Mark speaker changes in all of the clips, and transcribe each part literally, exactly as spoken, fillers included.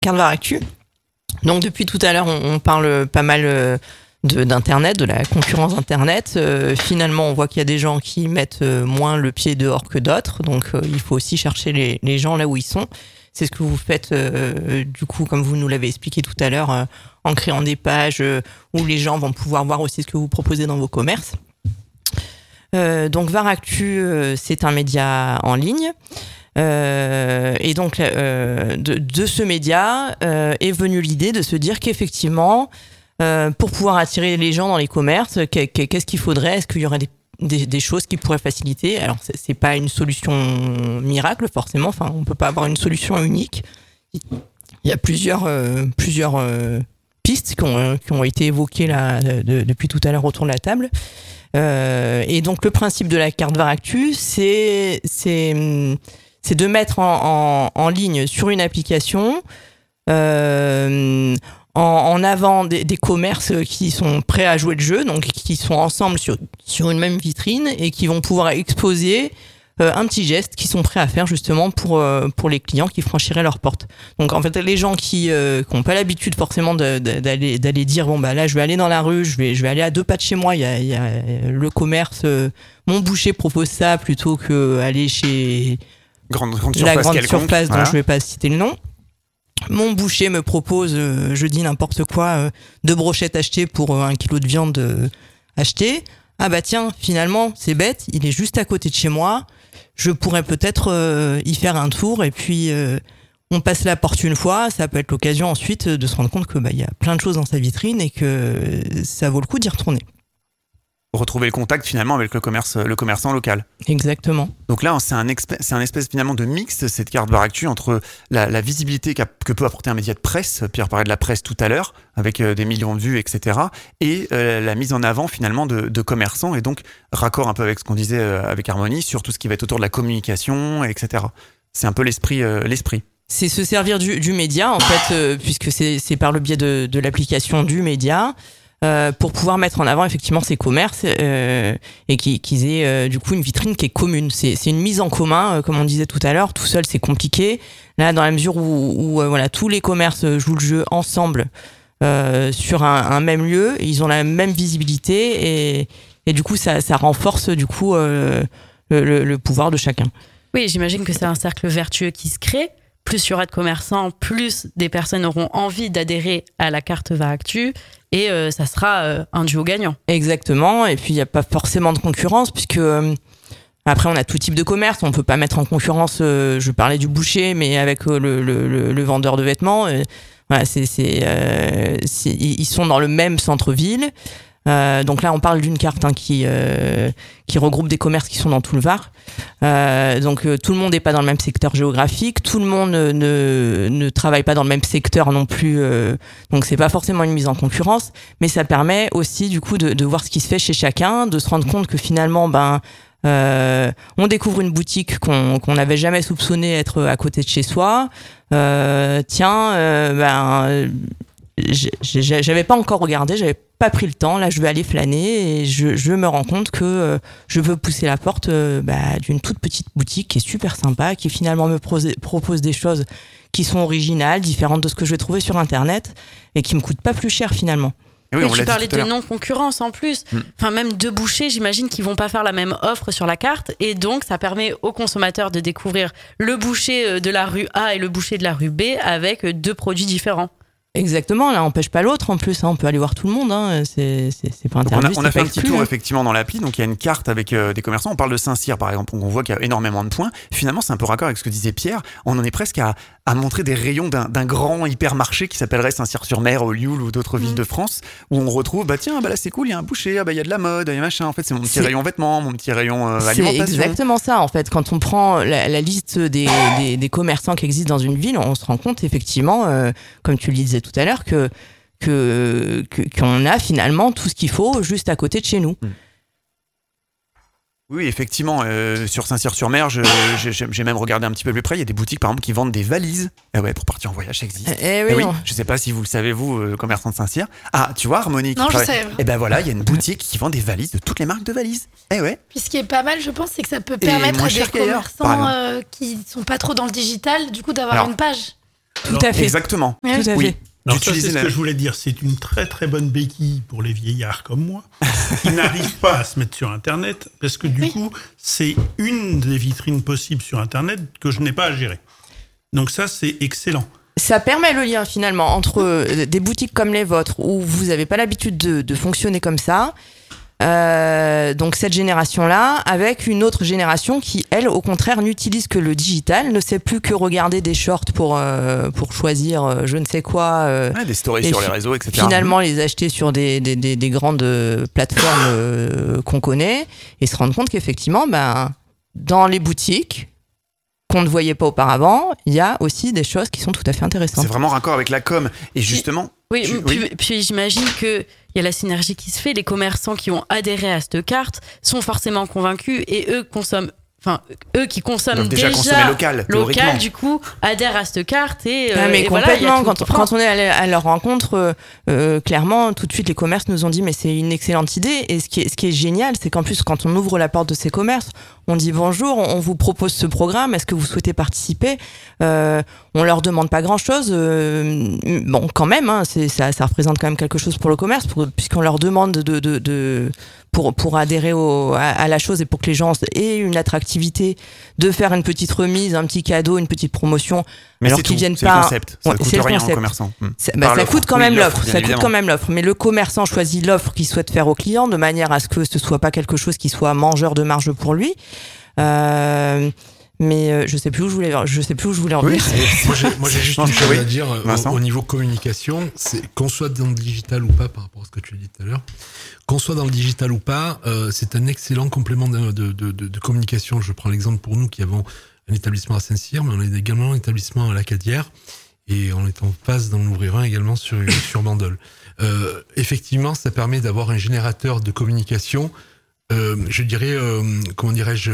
Speaker 1: carte VARactu. Donc depuis tout à l'heure, on, on parle pas mal euh, de, d'internet, de la concurrence internet. Euh, finalement, on voit qu'il y a des gens qui mettent euh, moins le pied dehors que d'autres. Donc euh, il faut aussi chercher les, les gens là où ils sont. C'est ce que vous faites euh, du coup, comme vous nous l'avez expliqué tout à l'heure, euh, en créant des pages euh, où les gens vont pouvoir voir aussi ce que vous proposez dans vos commerces. Euh, donc VARactu, euh, c'est un média en ligne. Euh, et donc euh, de, de ce média euh, est venue l'idée de se dire qu'effectivement, euh, pour pouvoir attirer les gens dans les commerces, qu'est-ce qu'il faudrait ? Est-ce qu'il y aurait des, des, des choses qui pourraient faciliter ? Alors c'est, c'est pas une solution miracle forcément. Enfin, on peut pas avoir une solution unique. Il y a plusieurs euh, plusieurs euh, pistes qui ont, qui ont été évoquées là de, de, depuis tout à l'heure autour de la table. Euh, et donc le principe de la carte VARactu, c'est c'est c'est de mettre en, en, en ligne sur une application euh, en, en avant des, des commerces qui sont prêts à jouer le jeu, donc qui sont ensemble sur, sur une même vitrine et qui vont pouvoir exposer euh, un petit geste qu'ils sont prêts à faire justement pour, euh, pour les clients qui franchiraient leur porte. Donc en fait, les gens qui euh, n'ont pas l'habitude forcément de, de, d'aller, d'aller dire bon bah là je vais aller dans la rue, je vais, je vais aller à deux pas de chez moi, il y a, il y a le commerce, euh, mon boucher propose ça plutôt qu'aller chez...
Speaker 2: Grande, grande
Speaker 1: la
Speaker 2: surface
Speaker 1: grande surface dont
Speaker 2: voilà.
Speaker 1: je vais pas citer le nom. Mon boucher me propose, euh, je dis n'importe quoi, euh, deux brochettes achetées pour euh, un kilo de viande euh, achetée. Ah bah tiens, finalement, c'est bête, il est juste à côté de chez moi. Je pourrais peut-être euh, y faire un tour et puis euh, on passe la porte une fois. Ça peut être l'occasion ensuite de se rendre compte que bah il y a plein de choses dans sa vitrine et que ça vaut le coup d'y retourner.
Speaker 2: Retrouver le contact finalement avec le commerce, le commerçant local.
Speaker 1: Exactement.
Speaker 2: Donc là, c'est un, exp- c'est un espèce finalement de mix, cette carte VARactu, entre la, la visibilité qu'a, que peut apporter un média de presse, Pierre parlait de la presse tout à l'heure, avec euh, des millions de vues, et cetera, et euh, la mise en avant finalement de, de commerçants, et donc raccord un peu avec ce qu'on disait euh, avec Harmonie, sur tout ce qui va être autour de la communication, et cetera. C'est un peu l'esprit. Euh, l'esprit.
Speaker 1: C'est se servir du, du média, en fait, euh, puisque c'est, c'est par le biais de, de l'application du média, Euh, pour pouvoir mettre en avant effectivement ces commerces euh, et qu'ils, qu'ils aient euh, du coup une vitrine qui est commune. C'est, c'est une mise en commun, euh, comme on disait tout à l'heure. Tout seul, c'est compliqué. Là, dans la mesure où, où euh, voilà, tous les commerces jouent le jeu ensemble euh, sur un, un même lieu, ils ont la même visibilité et, et du coup, ça, ça renforce du coup euh, le, le, le pouvoir de chacun.
Speaker 3: Oui, j'imagine que c'est un cercle vertueux qui se crée. Plus il y aura de commerçants, plus des personnes auront envie d'adhérer à la carte VARactu et euh, ça sera euh, un duo gagnant.
Speaker 1: Exactement, et puis il n'y a pas forcément de concurrence puisque euh, après on a tout type de commerce, on ne peut pas mettre en concurrence, euh, je parlais du boucher, mais avec euh, le, le, le, le vendeur de vêtements, euh, voilà, c'est, c'est, euh, c'est, ils sont dans le même centre-ville. Euh, donc là, on parle d'une carte hein, qui euh, qui regroupe des commerces qui sont dans tout le Var. Euh, donc euh, tout le monde n'est pas dans le même secteur géographique, tout le monde ne ne, ne travaille pas dans le même secteur non plus. Euh, donc c'est pas forcément une mise en concurrence, mais ça permet aussi du coup de, de voir ce qui se fait chez chacun, de se rendre compte que finalement, ben euh, on découvre une boutique qu'on qu'on n'avait jamais soupçonné être à côté de chez soi. Euh, tiens, euh, ben j'avais pas encore regardé, j'avais pas pris le temps, là je vais aller flâner et je, je me rends compte que euh, je veux pousser la porte euh, bah, d'une toute petite boutique qui est super sympa, qui finalement me pro- propose des choses qui sont originales, différentes de ce que je vais trouver sur internet et qui me coûtent pas plus cher finalement.
Speaker 2: Et oui,
Speaker 3: Mais
Speaker 2: on
Speaker 3: tu
Speaker 2: l'a
Speaker 3: parlais
Speaker 2: dit tout à
Speaker 3: de
Speaker 2: l'heure.
Speaker 3: non-concurrence en plus.
Speaker 2: Mm.
Speaker 3: Enfin, même deux bouchers, j'imagine qu'ils vont pas faire la même offre sur la carte. Et donc, ça permet aux consommateurs de découvrir le boucher de la rue A et le boucher de la rue B avec deux produits différents.
Speaker 1: Exactement, l'un n'empêche pas l'autre en plus, hein. On peut aller voir tout le monde, hein. c'est, c'est, c'est pas
Speaker 2: Donc
Speaker 1: interdit.
Speaker 2: on a, on a
Speaker 1: c'est
Speaker 2: fait
Speaker 1: pas
Speaker 2: un petit
Speaker 1: exclu,
Speaker 2: tour
Speaker 1: hein.
Speaker 2: effectivement dans l'appli, donc il y a une carte avec euh, des commerçants, on parle de Saint-Cyr par exemple, donc on voit qu'il y a énormément de points, finalement c'est un peu raccord avec ce que disait Pierre, on en est presque à, à montrer des rayons d'un, d'un grand hypermarché qui s'appellerait Saint-Cyr-sur-Mer, au Lioul ou d'autres villes
Speaker 3: Mmh.
Speaker 2: de France, où on retrouve, bah tiens, bah là c'est cool, il y a un boucher, ah bah il y a de la mode, il y a machin, en fait c'est mon petit
Speaker 1: C'est-
Speaker 2: rayon vêtements, mon petit rayon euh,
Speaker 1: C'est
Speaker 2: alimentation.
Speaker 1: exactement ça en fait. Quand on prend la, la liste des, des, des commerçants qui existent dans une ville, on se rend compte effectivement, euh, comme tu le disais tout à l'heure, que, que, que qu'on a finalement tout ce qu'il faut juste à côté de chez nous.
Speaker 2: Oui, effectivement, euh, sur Saint-Cyr-sur-Mer, je, j'ai, j'ai même regardé un petit peu plus près, il y a des boutiques par exemple qui vendent des valises. Eh ouais, pour partir en voyage, ça existe.
Speaker 1: Eh oui,
Speaker 2: Eh oui,
Speaker 1: on-
Speaker 2: je sais pas si vous le savez, vous, euh, commerçant de Saint-Cyr. Ah, tu vois, Harmonie qui
Speaker 4: Non, je
Speaker 2: travaille-
Speaker 4: sais.
Speaker 2: Eh ben voilà, il y a une boutique qui vend des valises de toutes les marques de valises. Eh ouais.
Speaker 4: Puis ce qui est pas mal, je pense, c'est que ça peut
Speaker 2: Et
Speaker 4: permettre
Speaker 2: moins
Speaker 4: à des
Speaker 2: cher qu'ailleurs, par
Speaker 4: commerçants
Speaker 2: exemple.
Speaker 4: euh, qui sont pas trop dans le digital, du coup, d'avoir
Speaker 2: Alors,
Speaker 4: une page.
Speaker 1: Tout
Speaker 4: Alors,
Speaker 1: à fait.
Speaker 2: Exactement.
Speaker 1: Tout à
Speaker 2: Oui.
Speaker 1: fait.
Speaker 4: Alors ça, c'est
Speaker 2: D'utiliser
Speaker 4: ce
Speaker 2: la-
Speaker 4: que je voulais dire. C'est une très très bonne béquille pour les vieillards comme moi, qui n'arrivent pas à se mettre sur Internet, parce que du
Speaker 3: Oui.
Speaker 4: coup, c'est une des vitrines possibles sur Internet que je n'ai pas à gérer. Donc ça, c'est excellent.
Speaker 1: Ça permet le lien finalement entre euh, des boutiques comme les vôtres où vous n'avez pas l'habitude de, de fonctionner comme ça, euh, donc cette génération-là, avec une autre génération qui, elle, au contraire, n'utilise que le digital, ne sait plus que regarder des shorts pour, euh, pour choisir euh, je ne sais quoi. euh,
Speaker 2: Ouais, des stories
Speaker 1: Et
Speaker 2: sur
Speaker 1: fi-
Speaker 2: les réseaux, et cetera.
Speaker 1: Finalement, les acheter sur des, des, des, des grandes euh, plateformes euh, qu'on connaît et se rendre compte qu'effectivement, ben, dans les boutiques qu'on ne voyait pas auparavant, il y a aussi des choses qui sont tout à fait intéressantes.
Speaker 2: C'est vraiment raccord avec la com. Et justement,
Speaker 3: Oui,
Speaker 2: tu-
Speaker 3: puis,
Speaker 2: oui.
Speaker 3: puis j'imagine qu'il y a la synergie qui se fait. Les commerçants qui ont adhéré à cette carte sont forcément convaincus et eux consomment. Enfin, eux qui consomment
Speaker 2: Donc déjà,
Speaker 3: déjà,
Speaker 2: consommer local, théoriquement.
Speaker 3: local, du coup, adhèrent à cette carte et, euh,
Speaker 1: Ah, mais
Speaker 3: et voilà, il y a
Speaker 1: complètement,
Speaker 3: tout
Speaker 1: quand,
Speaker 3: qui prend.
Speaker 1: quand on est allé à leur rencontre, euh, euh, clairement, tout de suite, les commerces nous ont dit mais c'est une excellente idée. Et ce qui est, ce qui est génial, c'est qu'en plus, quand on ouvre la porte de ces commerces, on dit bonjour, on vous propose ce programme, est-ce que vous souhaitez participer euh, On leur demande pas grand-chose. Euh, bon, quand même, hein, c'est, ça, ça représente quand même quelque chose pour le commerce, pour, puisqu'on leur demande de... de, de Pour, pour adhérer au, à, à la chose et pour que les gens aient une attractivité, de faire une petite remise, un petit cadeau, une petite promotion.
Speaker 2: Mais
Speaker 1: alors
Speaker 2: c'est
Speaker 1: qu'ils
Speaker 2: tout,
Speaker 1: viennent
Speaker 2: c'est
Speaker 1: pas.
Speaker 2: le concept. Ça
Speaker 1: Ouais,
Speaker 2: coûte
Speaker 1: c'est le
Speaker 2: rien
Speaker 1: concept.
Speaker 2: aux commerçants. Hmm.
Speaker 1: Ça, bah,
Speaker 2: Par
Speaker 1: ça
Speaker 2: l'offre.
Speaker 1: coûte quand
Speaker 2: Oui,
Speaker 1: même
Speaker 2: l'offre,
Speaker 1: l'offre,
Speaker 2: bien
Speaker 1: ça coûte
Speaker 2: évidemment.
Speaker 1: quand même l'offre. Mais le commerçant choisit l'offre qu'il souhaite faire au client de manière à ce que ce soit pas quelque chose qui soit mangeur de marge pour lui. Euh, mais euh, je sais plus où je voulais, je sais plus où je voulais en
Speaker 2: Oui,
Speaker 1: venir.
Speaker 2: c'est-
Speaker 5: Moi, j'ai, moi, j'ai juste
Speaker 2: Je pense
Speaker 5: une
Speaker 2: que
Speaker 5: chose
Speaker 2: oui.
Speaker 5: à dire euh,
Speaker 2: Vincent.
Speaker 5: au, au niveau communication, c'est qu'on soit dans le digital ou pas, par rapport à ce que tu as dit tout à l'heure, qu'on soit dans le digital ou pas, euh, c'est un excellent complément de, de, de, de, de communication. Je prends l'exemple pour nous qui avons un établissement à Saint-Cyr, mais on a également un établissement à la Cadière, et on est en passe d'en ouvrir un également sur, sur Bandol. Euh, effectivement, ça permet d'avoir un générateur de communication, euh, je dirais, euh, comment dirais-je,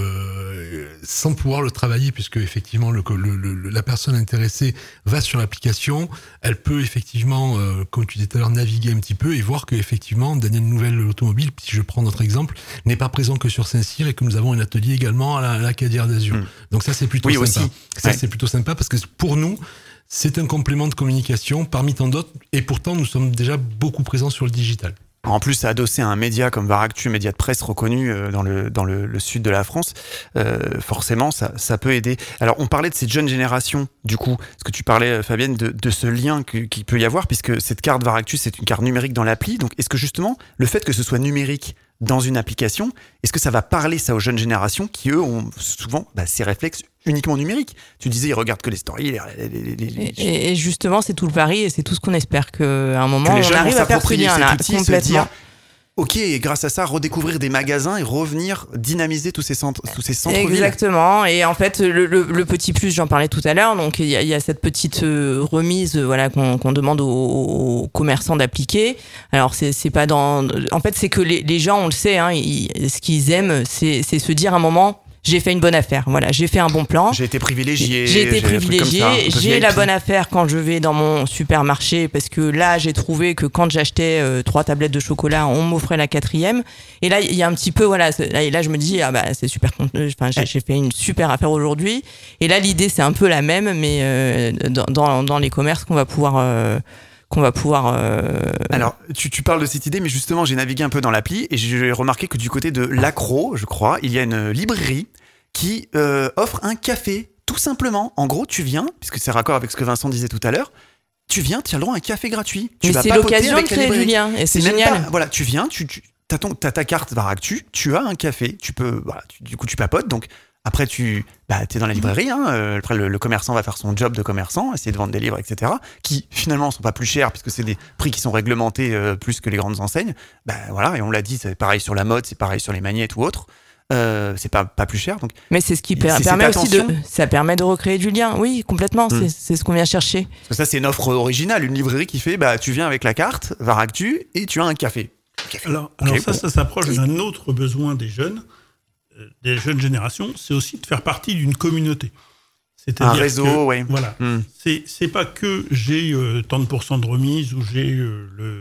Speaker 5: euh, sans pouvoir le travailler, puisque effectivement le, le, le, la personne intéressée va sur l'application, elle peut effectivement, euh, comme tu disais tout à l'heure, naviguer un petit peu et voir que effectivement Daniel Nouvelle Automobile, si je prends notre exemple, n'est pas présent que sur Saint-Cyr et que nous avons un atelier également à la, à la Cadière d'Azur.
Speaker 2: Mmh.
Speaker 5: Donc ça c'est plutôt
Speaker 2: Oui,
Speaker 5: sympa.
Speaker 2: aussi.
Speaker 5: Ça
Speaker 2: Ouais.
Speaker 5: c'est plutôt sympa parce que pour nous, c'est un complément de communication parmi tant d'autres, et pourtant nous sommes déjà beaucoup présents sur le digital.
Speaker 2: En plus, adossé à un média comme Varactu, média de presse reconnu euh, dans le dans le, le sud de la France, euh, forcément, ça ça peut aider. Alors, on parlait de cette jeune génération, du coup, parce que tu parlais, Fabienne, de, de ce lien que, qu'il peut y avoir, puisque cette carte Varactu, c'est une carte numérique dans l'appli. Donc, est-ce que justement, le fait que ce soit numérique dans une application, est-ce que ça va parler ça aux jeunes générations qui, eux, ont souvent bah, ces réflexes uniquement numériques? Tu disais, ils regardent que les stories, les, les, les, les- les-
Speaker 1: Et, et justement, c'est tout le pari et c'est tout ce qu'on espère qu'à un moment,
Speaker 2: que les
Speaker 1: on
Speaker 2: jeunes
Speaker 1: arrive
Speaker 2: vont
Speaker 1: à faire ce
Speaker 2: s'approprier
Speaker 1: lien là,
Speaker 2: cet outil, se
Speaker 1: complètement.
Speaker 2: dire, ok, et grâce à ça, redécouvrir des magasins et revenir dynamiser tous ces centres, tous ces centres-villes.
Speaker 1: Exactement. Et en fait, le, le, le petit plus, j'en parlais tout à l'heure. Donc, il y a, il y a cette petite euh, remise, euh, voilà, qu'on, qu'on demande aux, aux commerçants d'appliquer. Alors, c'est, c'est pas dans. En fait, c'est que les, les gens, on le sait, hein, ils, ce qu'ils aiment, c'est, c'est se dire à un moment. J'ai fait une bonne affaire, voilà, j'ai fait un bon plan.
Speaker 2: J'ai été privilégié.
Speaker 1: J'ai été
Speaker 2: un truc comme
Speaker 1: privilégié,
Speaker 2: ça, un peu
Speaker 1: j'ai
Speaker 2: V I P.
Speaker 1: la bonne affaire quand je vais dans mon supermarché parce que là j'ai trouvé que quand j'achetais euh, trois tablettes de chocolat, on m'offrait la quatrième. Et là il y a un petit peu voilà, et là je me dis ah bah c'est super, enfin j'ai, j'ai fait une super affaire aujourd'hui. Et là l'idée c'est un peu la même, mais euh, dans, dans dans les commerces qu'on va pouvoir euh, qu'on va pouvoir. Euh...
Speaker 2: Alors, tu, tu parles de cette idée, mais justement, j'ai navigué un peu dans l'appli et j'ai remarqué que du côté de l'Accro, je crois, il y a une librairie qui euh, offre un café, tout simplement. En gros, tu viens, puisque c'est raccord avec ce que Vincent disait tout à l'heure, tu viens, tu as le droit à un café gratuit. Tu
Speaker 1: mais
Speaker 2: vas
Speaker 1: c'est
Speaker 2: papoter
Speaker 1: l'occasion de
Speaker 2: avec la
Speaker 1: créer du
Speaker 2: librairie.
Speaker 1: lien et c'est,
Speaker 2: C'est même
Speaker 1: génial.
Speaker 2: pas- voilà, tu viens, tu, tu as, ton, t'as ta carte Varactu, tu as un café, tu peux, voilà, tu- du coup, tu papotes, donc. Après, tu bah, es dans la librairie. Hein, euh, après, le, le commerçant va faire son job de commerçant, essayer de vendre des livres, et cetera. Qui finalement sont pas plus chers puisque c'est des prix qui sont réglementés euh, plus que les grandes enseignes. Bah voilà, et on l'a dit, c'est pareil sur la mode, c'est pareil sur les magnettes ou autres. Euh, c'est pas pas plus cher. Donc
Speaker 1: Mais c'est ce qui
Speaker 2: C'est
Speaker 1: per-
Speaker 2: cette
Speaker 1: permet aussi de,
Speaker 2: attention.
Speaker 1: ça permet de recréer du lien. Oui, complètement.
Speaker 2: Mm.
Speaker 1: C'est, c'est ce qu'on vient chercher.
Speaker 2: parce que ça, c'est une offre originale, une librairie qui fait, bah tu viens avec la carte Varactu et tu as un café. Café.
Speaker 4: Alors,
Speaker 2: Ok,
Speaker 4: alors ça,
Speaker 2: bon.
Speaker 4: ça s'approche d'un autre besoin des jeunes, euh, des jeunes générations, c'est aussi de faire partie d'une communauté. C'est-à-dire
Speaker 2: Un réseau,
Speaker 4: que,
Speaker 2: ouais.
Speaker 4: Voilà.
Speaker 2: Hmm.
Speaker 4: C'est, c'est pas que j'ai euh, tant de pourcents de remise ou j'ai euh, le,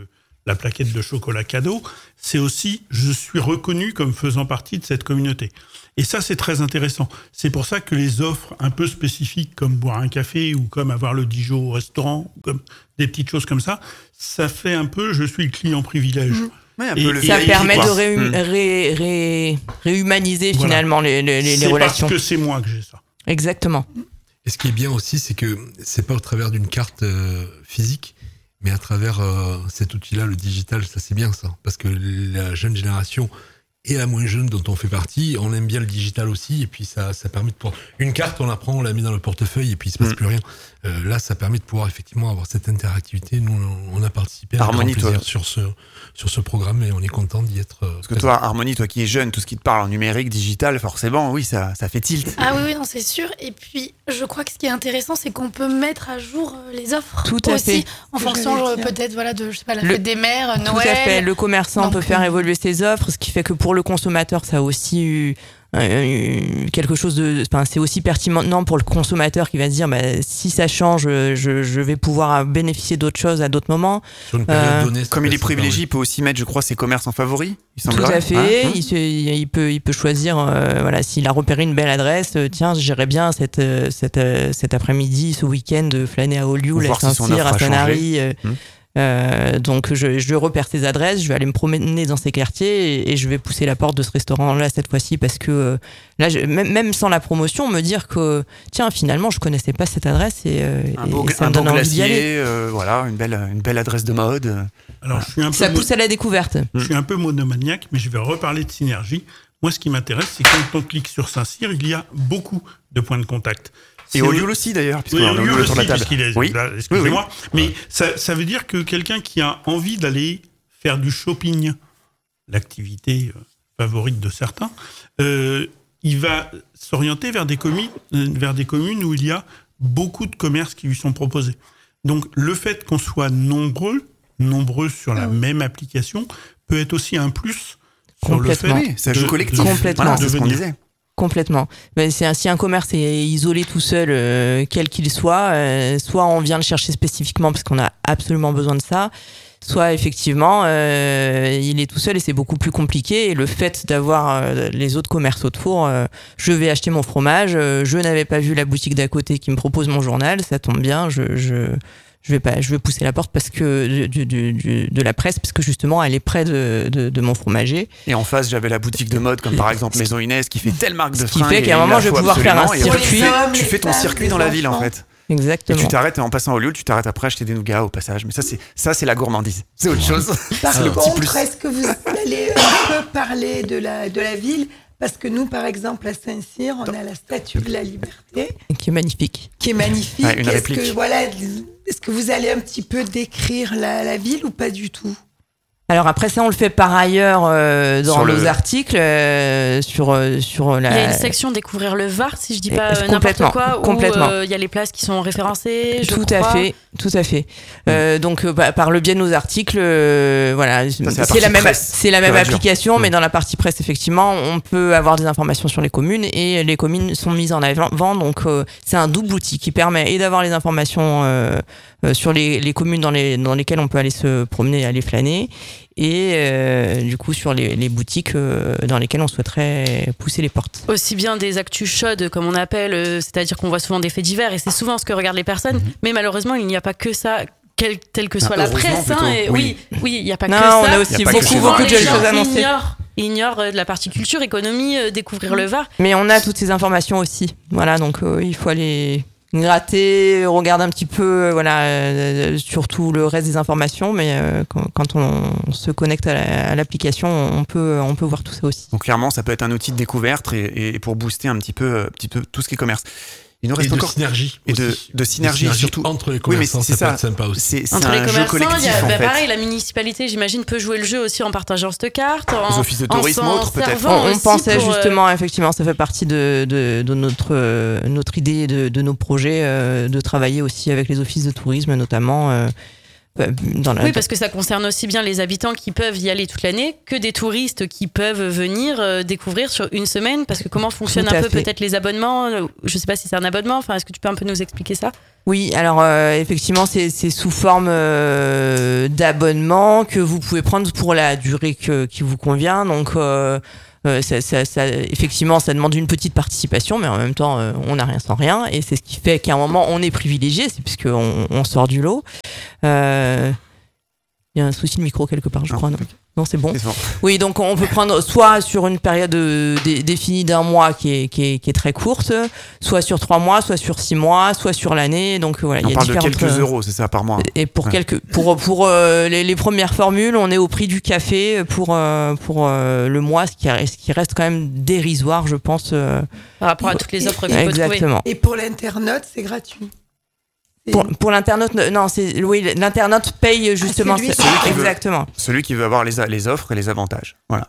Speaker 4: la plaquette de chocolat cadeau, c'est aussi je suis reconnu comme faisant partie de cette communauté. Et ça, c'est très intéressant. C'est pour ça que les offres un peu spécifiques, comme boire un café ou comme avoir le Dijon au restaurant, ou comme des petites choses comme ça, ça fait un peu je suis le client privilège.
Speaker 2: Mmh. Ouais, un
Speaker 4: et,
Speaker 2: peu le
Speaker 1: ça
Speaker 2: V I P,
Speaker 1: permet
Speaker 2: quoi.
Speaker 1: de réhum-
Speaker 2: Mmh.
Speaker 1: ré- ré- réhumaniser
Speaker 4: Voilà.
Speaker 1: finalement les, les, les
Speaker 4: c'est
Speaker 1: relations.
Speaker 4: parce que c'est moi que j'ai ça.
Speaker 1: Exactement.
Speaker 5: Et ce qui est bien aussi, c'est que c'est pas au travers d'une carte euh, physique, mais à travers euh, cet outil-là, le digital, ça c'est bien ça. Parce que la jeune génération et la moins jeune dont on fait partie, on aime bien le digital aussi, et puis ça, ça permet de pouvoir... Une carte, on la prend, on la met dans le portefeuille, et puis il se passe
Speaker 2: Mm.
Speaker 5: plus rien. Euh, là, ça permet de pouvoir effectivement avoir cette interactivité. Nous, on a participé à
Speaker 2: Harmonie,
Speaker 5: grand plaisir
Speaker 2: toi.
Speaker 5: sur ce, sur ce programme, et on est content d'y être. euh,
Speaker 2: Parce que toi, Harmonie, toi qui es jeune, tout ce qui te parle en numérique, digital, forcément, oui, ça, ça fait tilt.
Speaker 6: Ah oui, oui, non, c'est sûr. Et puis, je crois que ce qui est intéressant, c'est qu'on peut mettre à jour euh, les offres
Speaker 1: Tout à
Speaker 6: aussi,
Speaker 1: fait.
Speaker 6: en
Speaker 7: Que
Speaker 6: fonction
Speaker 7: j'allais
Speaker 6: euh,
Speaker 7: dire.
Speaker 6: peut-être voilà de je sais pas la
Speaker 1: Le-
Speaker 6: fête des mères,
Speaker 1: Tout
Speaker 6: Noël.
Speaker 1: à fait. Le commerçant
Speaker 6: Donc,
Speaker 1: peut faire
Speaker 6: euh,
Speaker 1: évoluer ses offres, ce qui fait que pour le consommateur, ça a aussi eu euh, quelque chose de. Enfin, c'est aussi pertinent pour le consommateur qui va se dire, bah, si ça change, je, je vais pouvoir bénéficier d'autres choses à d'autres moments.
Speaker 5: Sur une période
Speaker 1: Euh,
Speaker 5: donnée. ça
Speaker 2: Comme
Speaker 5: peut
Speaker 2: il est
Speaker 5: être sympa,
Speaker 2: privilégié,
Speaker 5: ouais.
Speaker 2: il peut aussi mettre, je crois, ses commerces en favoris. Il
Speaker 1: Tout
Speaker 2: semblerait.
Speaker 1: à fait.
Speaker 2: Hein, hein.
Speaker 1: il, se- il peut, il peut choisir. euh, voilà, s'il a repéré une belle adresse, euh, tiens, j'irais bien cette, euh, cette, euh, cet après-midi, ce week-end, de flâner à Olioul, à
Speaker 2: Voir si son
Speaker 1: Saint-Cyr,
Speaker 2: offre
Speaker 1: à
Speaker 2: a
Speaker 1: Sanary. euh,
Speaker 2: Hmm.
Speaker 1: euh, donc je, je repère ces adresses, je vais aller me promener dans ces quartiers et, et je vais pousser la porte de ce restaurant-là cette fois-ci parce que euh, là, je- même, même sans la promotion, me dire que tiens, finalement, je connaissais pas cette adresse et, euh,
Speaker 2: Un
Speaker 1: et
Speaker 2: beau,
Speaker 1: ça
Speaker 2: un
Speaker 1: me
Speaker 2: beau
Speaker 1: donne envie d'y aller.
Speaker 2: glacier, euh, voilà, une belle, une belle adresse de mode.
Speaker 4: Alors, je suis un peu
Speaker 1: Ça
Speaker 4: mo-
Speaker 1: pousse à la découverte.
Speaker 4: Je suis un peu monomaniaque, mais je vais reparler de synergie. Moi, ce qui m'intéresse, c'est quand on clique sur Saint-Cyr, il y a beaucoup de points de contact.
Speaker 2: Et
Speaker 4: C'est-
Speaker 2: Olioul aussi, d'ailleurs, puisqu'on
Speaker 4: Oui,
Speaker 2: a
Speaker 4: Olioul
Speaker 2: Olioul autour de la
Speaker 4: aussi,
Speaker 2: table.
Speaker 4: puisqu'il est-
Speaker 2: Oui.
Speaker 4: là, excusez-moi.
Speaker 2: Oui,
Speaker 4: Mais ça, ça veut dire que quelqu'un qui a envie d'aller faire du shopping, l'activité euh, favorite de certains, euh, il va s'orienter vers des communes, euh, vers des communes où il y a beaucoup de commerces qui lui sont proposés. Donc, le fait qu'on soit nombreux, nombreux sur la même application, peut être aussi un plus sur le fait
Speaker 1: Complètement.
Speaker 2: Oui, ça joue
Speaker 4: de-
Speaker 2: collectif.
Speaker 4: de-
Speaker 1: Complètement.
Speaker 2: Voilà, c'est ce qu'on
Speaker 4: devenir.
Speaker 2: disait.
Speaker 1: Complètement. Ben, c'est un- si un commerce est isolé tout seul, euh, quel qu'il soit, euh, soit on vient le chercher spécifiquement parce qu'on a absolument besoin de ça, soit effectivement euh, il est tout seul et c'est beaucoup plus compliqué. Et le fait d'avoir euh, les autres commerces autour, euh, je vais acheter mon fromage, euh, je n'avais pas vu la boutique d'à côté qui me propose mon journal, ça tombe bien, je, je, je vais pas, je vais pousser la porte parce que du, du, du- de la presse parce que justement elle est près de, de, de mon fromager.
Speaker 2: Et en face, j'avais la boutique de mode, comme par exemple Maison Inès, qui fait telle marque de
Speaker 1: Ce qui
Speaker 2: fringues.
Speaker 1: fait qu'à
Speaker 2: et
Speaker 1: un
Speaker 2: il
Speaker 1: moment,
Speaker 2: la
Speaker 1: je vais
Speaker 2: faut
Speaker 1: pouvoir faire un
Speaker 2: absolument, et en fait,
Speaker 1: circuit.
Speaker 2: tu fais-
Speaker 7: Pour les
Speaker 2: Tu
Speaker 7: hommes,
Speaker 2: fais ton
Speaker 7: les
Speaker 2: circuit
Speaker 7: femmes,
Speaker 2: dans la
Speaker 7: les
Speaker 2: ville, en
Speaker 7: enfants.
Speaker 2: fait. Et
Speaker 1: Exactement.
Speaker 2: tu t'arrêtes en passant au lieu, tu t'arrêtes après acheter des nougats au passage. Mais ça, c'est ça, c'est la gourmandise. C'est autre chose.
Speaker 7: Par
Speaker 2: C'est le petit
Speaker 7: contre,
Speaker 2: plus.
Speaker 7: est-ce que vous allez un peu parler de la, de la ville? Parce que nous, par exemple, à Saint-Cyr, on a la Statue de la Liberté,
Speaker 1: Qui est magnifique.
Speaker 7: qui est magnifique.
Speaker 2: Ouais, une
Speaker 7: est-ce
Speaker 2: réplique.
Speaker 7: que, voilà, est-ce que vous allez un petit peu décrire la, la ville ou pas du tout?
Speaker 1: Alors après ça, on le fait par ailleurs euh, dans
Speaker 2: Sur
Speaker 1: nos
Speaker 2: le-
Speaker 1: articles euh, sur euh, sur la.
Speaker 3: Il y a une section découvrir le Var, si je dis pas
Speaker 1: Euh,
Speaker 3: euh, n'importe
Speaker 1: complètement,
Speaker 3: quoi, où
Speaker 1: complètement.
Speaker 3: euh, il y a les places qui sont référencées. je
Speaker 1: Tout à
Speaker 3: crois.
Speaker 1: fait, tout à fait. Euh, donc euh, bah, par le biais de nos articles, euh, voilà,
Speaker 2: c'est la
Speaker 1: c'est
Speaker 2: partie
Speaker 1: la même,
Speaker 2: presse,
Speaker 1: c'est la même
Speaker 2: pure et dure.
Speaker 1: application, mais
Speaker 2: Mm.
Speaker 1: dans la partie presse, effectivement, on peut avoir des informations sur les communes et les communes sont mises en avant. Donc euh, c'est un double outil qui permet et d'avoir les informations euh, euh, sur les, les communes dans, les, dans lesquelles on peut aller se promener, aller flâner, et euh, du coup sur les, les boutiques euh, dans lesquelles on souhaiterait pousser les portes.
Speaker 3: Aussi bien des actus chaudes, comme on appelle, euh, c'est-à-dire qu'on voit souvent des faits divers et c'est souvent ce que regardent les personnes.
Speaker 2: Mhm.
Speaker 3: Mais malheureusement, il n'y a pas que ça, quelle, telle que
Speaker 2: Ah,
Speaker 3: soit la
Speaker 2: heureusement
Speaker 3: presse.
Speaker 2: plutôt.
Speaker 3: hein, et,
Speaker 2: Oui.
Speaker 3: oui, oui, il n'y a pas
Speaker 1: Non,
Speaker 3: que ça.
Speaker 1: on a
Speaker 2: Y a
Speaker 1: aussi
Speaker 2: pas que
Speaker 1: beaucoup,
Speaker 2: chez
Speaker 1: beaucoup
Speaker 2: moi.
Speaker 1: de
Speaker 3: les
Speaker 1: choses
Speaker 3: gens
Speaker 1: annoncées.
Speaker 3: ignorent, ignorent euh, de la partie culture, économie, euh, découvrir le Var.
Speaker 1: Mais on a toutes ces informations aussi. Voilà, donc euh, il faut aller gratter, regarder un petit peu, euh, voilà, euh, surtout le reste des informations. Mais euh, quand, quand on se connecte à la- à l'application, on peut, on peut voir tout ça aussi.
Speaker 2: Donc clairement, ça peut être un outil de découverte et, et pour booster un petit peu, un petit peu tout ce qui est commerce. Il nous
Speaker 5: Et
Speaker 2: reste
Speaker 5: de
Speaker 2: encore.
Speaker 5: synergie.
Speaker 2: Et de-
Speaker 5: aussi.
Speaker 2: de synergie, surtout.
Speaker 5: Entre les
Speaker 2: Oui, mais
Speaker 5: commerçants,
Speaker 2: c'est
Speaker 5: ça, peut
Speaker 2: ça.
Speaker 5: être sympa aussi.
Speaker 2: C'est c'est
Speaker 3: Entre les
Speaker 2: un jeu
Speaker 3: commerçants, il y
Speaker 2: collectif
Speaker 3: a,
Speaker 2: en
Speaker 3: bah,
Speaker 2: fait.
Speaker 3: pareil, la municipalité, j'imagine, peut jouer le jeu aussi en partageant cette carte. En,
Speaker 2: Les offices de
Speaker 3: en
Speaker 2: tourisme
Speaker 3: s'en
Speaker 2: autres, peut-être.
Speaker 3: servant
Speaker 1: On, on
Speaker 3: aussi
Speaker 1: pensait
Speaker 3: pour, euh,
Speaker 1: justement, effectivement, ça fait partie de, de, de notre, euh, notre idée, de, de nos projets, euh, de travailler aussi avec les offices de tourisme, notamment. euh, dans la...
Speaker 3: Oui, parce que ça concerne aussi bien les habitants qui peuvent y aller toute l'année que des touristes qui peuvent venir euh, découvrir sur une semaine. Parce que comment fonctionnent un peu fait. peut-être les abonnements? Je sais pas si c'est un abonnement. Enfin, est-ce que tu peux un peu nous expliquer ça?
Speaker 1: Oui, alors euh, effectivement, c'est, c'est sous forme euh, d'abonnement que vous pouvez prendre pour la durée que, qui vous convient. Donc, euh, euh, ça, ça, ça, effectivement, ça demande une petite participation, mais en même temps, euh, on n'a rien sans rien. Et c'est ce qui fait qu'à un moment, on est privilégié, c'est puisqu'on on sort du lot. Euh, il y a un souci de micro quelque part, je non, crois. Non, non c'est, bon. c'est bon. Oui, donc on peut prendre soit sur une période euh, dé- définie d'un mois qui est, qui, est, qui est très courte, soit sur trois mois, soit sur six mois, soit sur l'année. Donc voilà,
Speaker 2: on
Speaker 1: il y a
Speaker 2: parle de quelques
Speaker 1: euh,
Speaker 2: euros, c'est ça, par mois.
Speaker 1: Et pour
Speaker 2: ouais.
Speaker 1: quelques, pour pour euh, les, les premières formules, on est au prix du café pour euh, pour euh, le mois, ce qui reste, ce qui reste quand même dérisoire, je pense. Euh,
Speaker 3: Par rapport à toutes les offres qu'on
Speaker 1: peut
Speaker 3: trouver.
Speaker 7: Et pour l'internaute, c'est gratuit.
Speaker 1: Pour, pour l'internaute, non, c'est oui, l'internaute paye justement.
Speaker 7: Ah, celui,
Speaker 1: c'est,
Speaker 2: celui qui
Speaker 1: exactement.
Speaker 2: Veut, celui qui veut avoir les, les offres et les avantages. Voilà.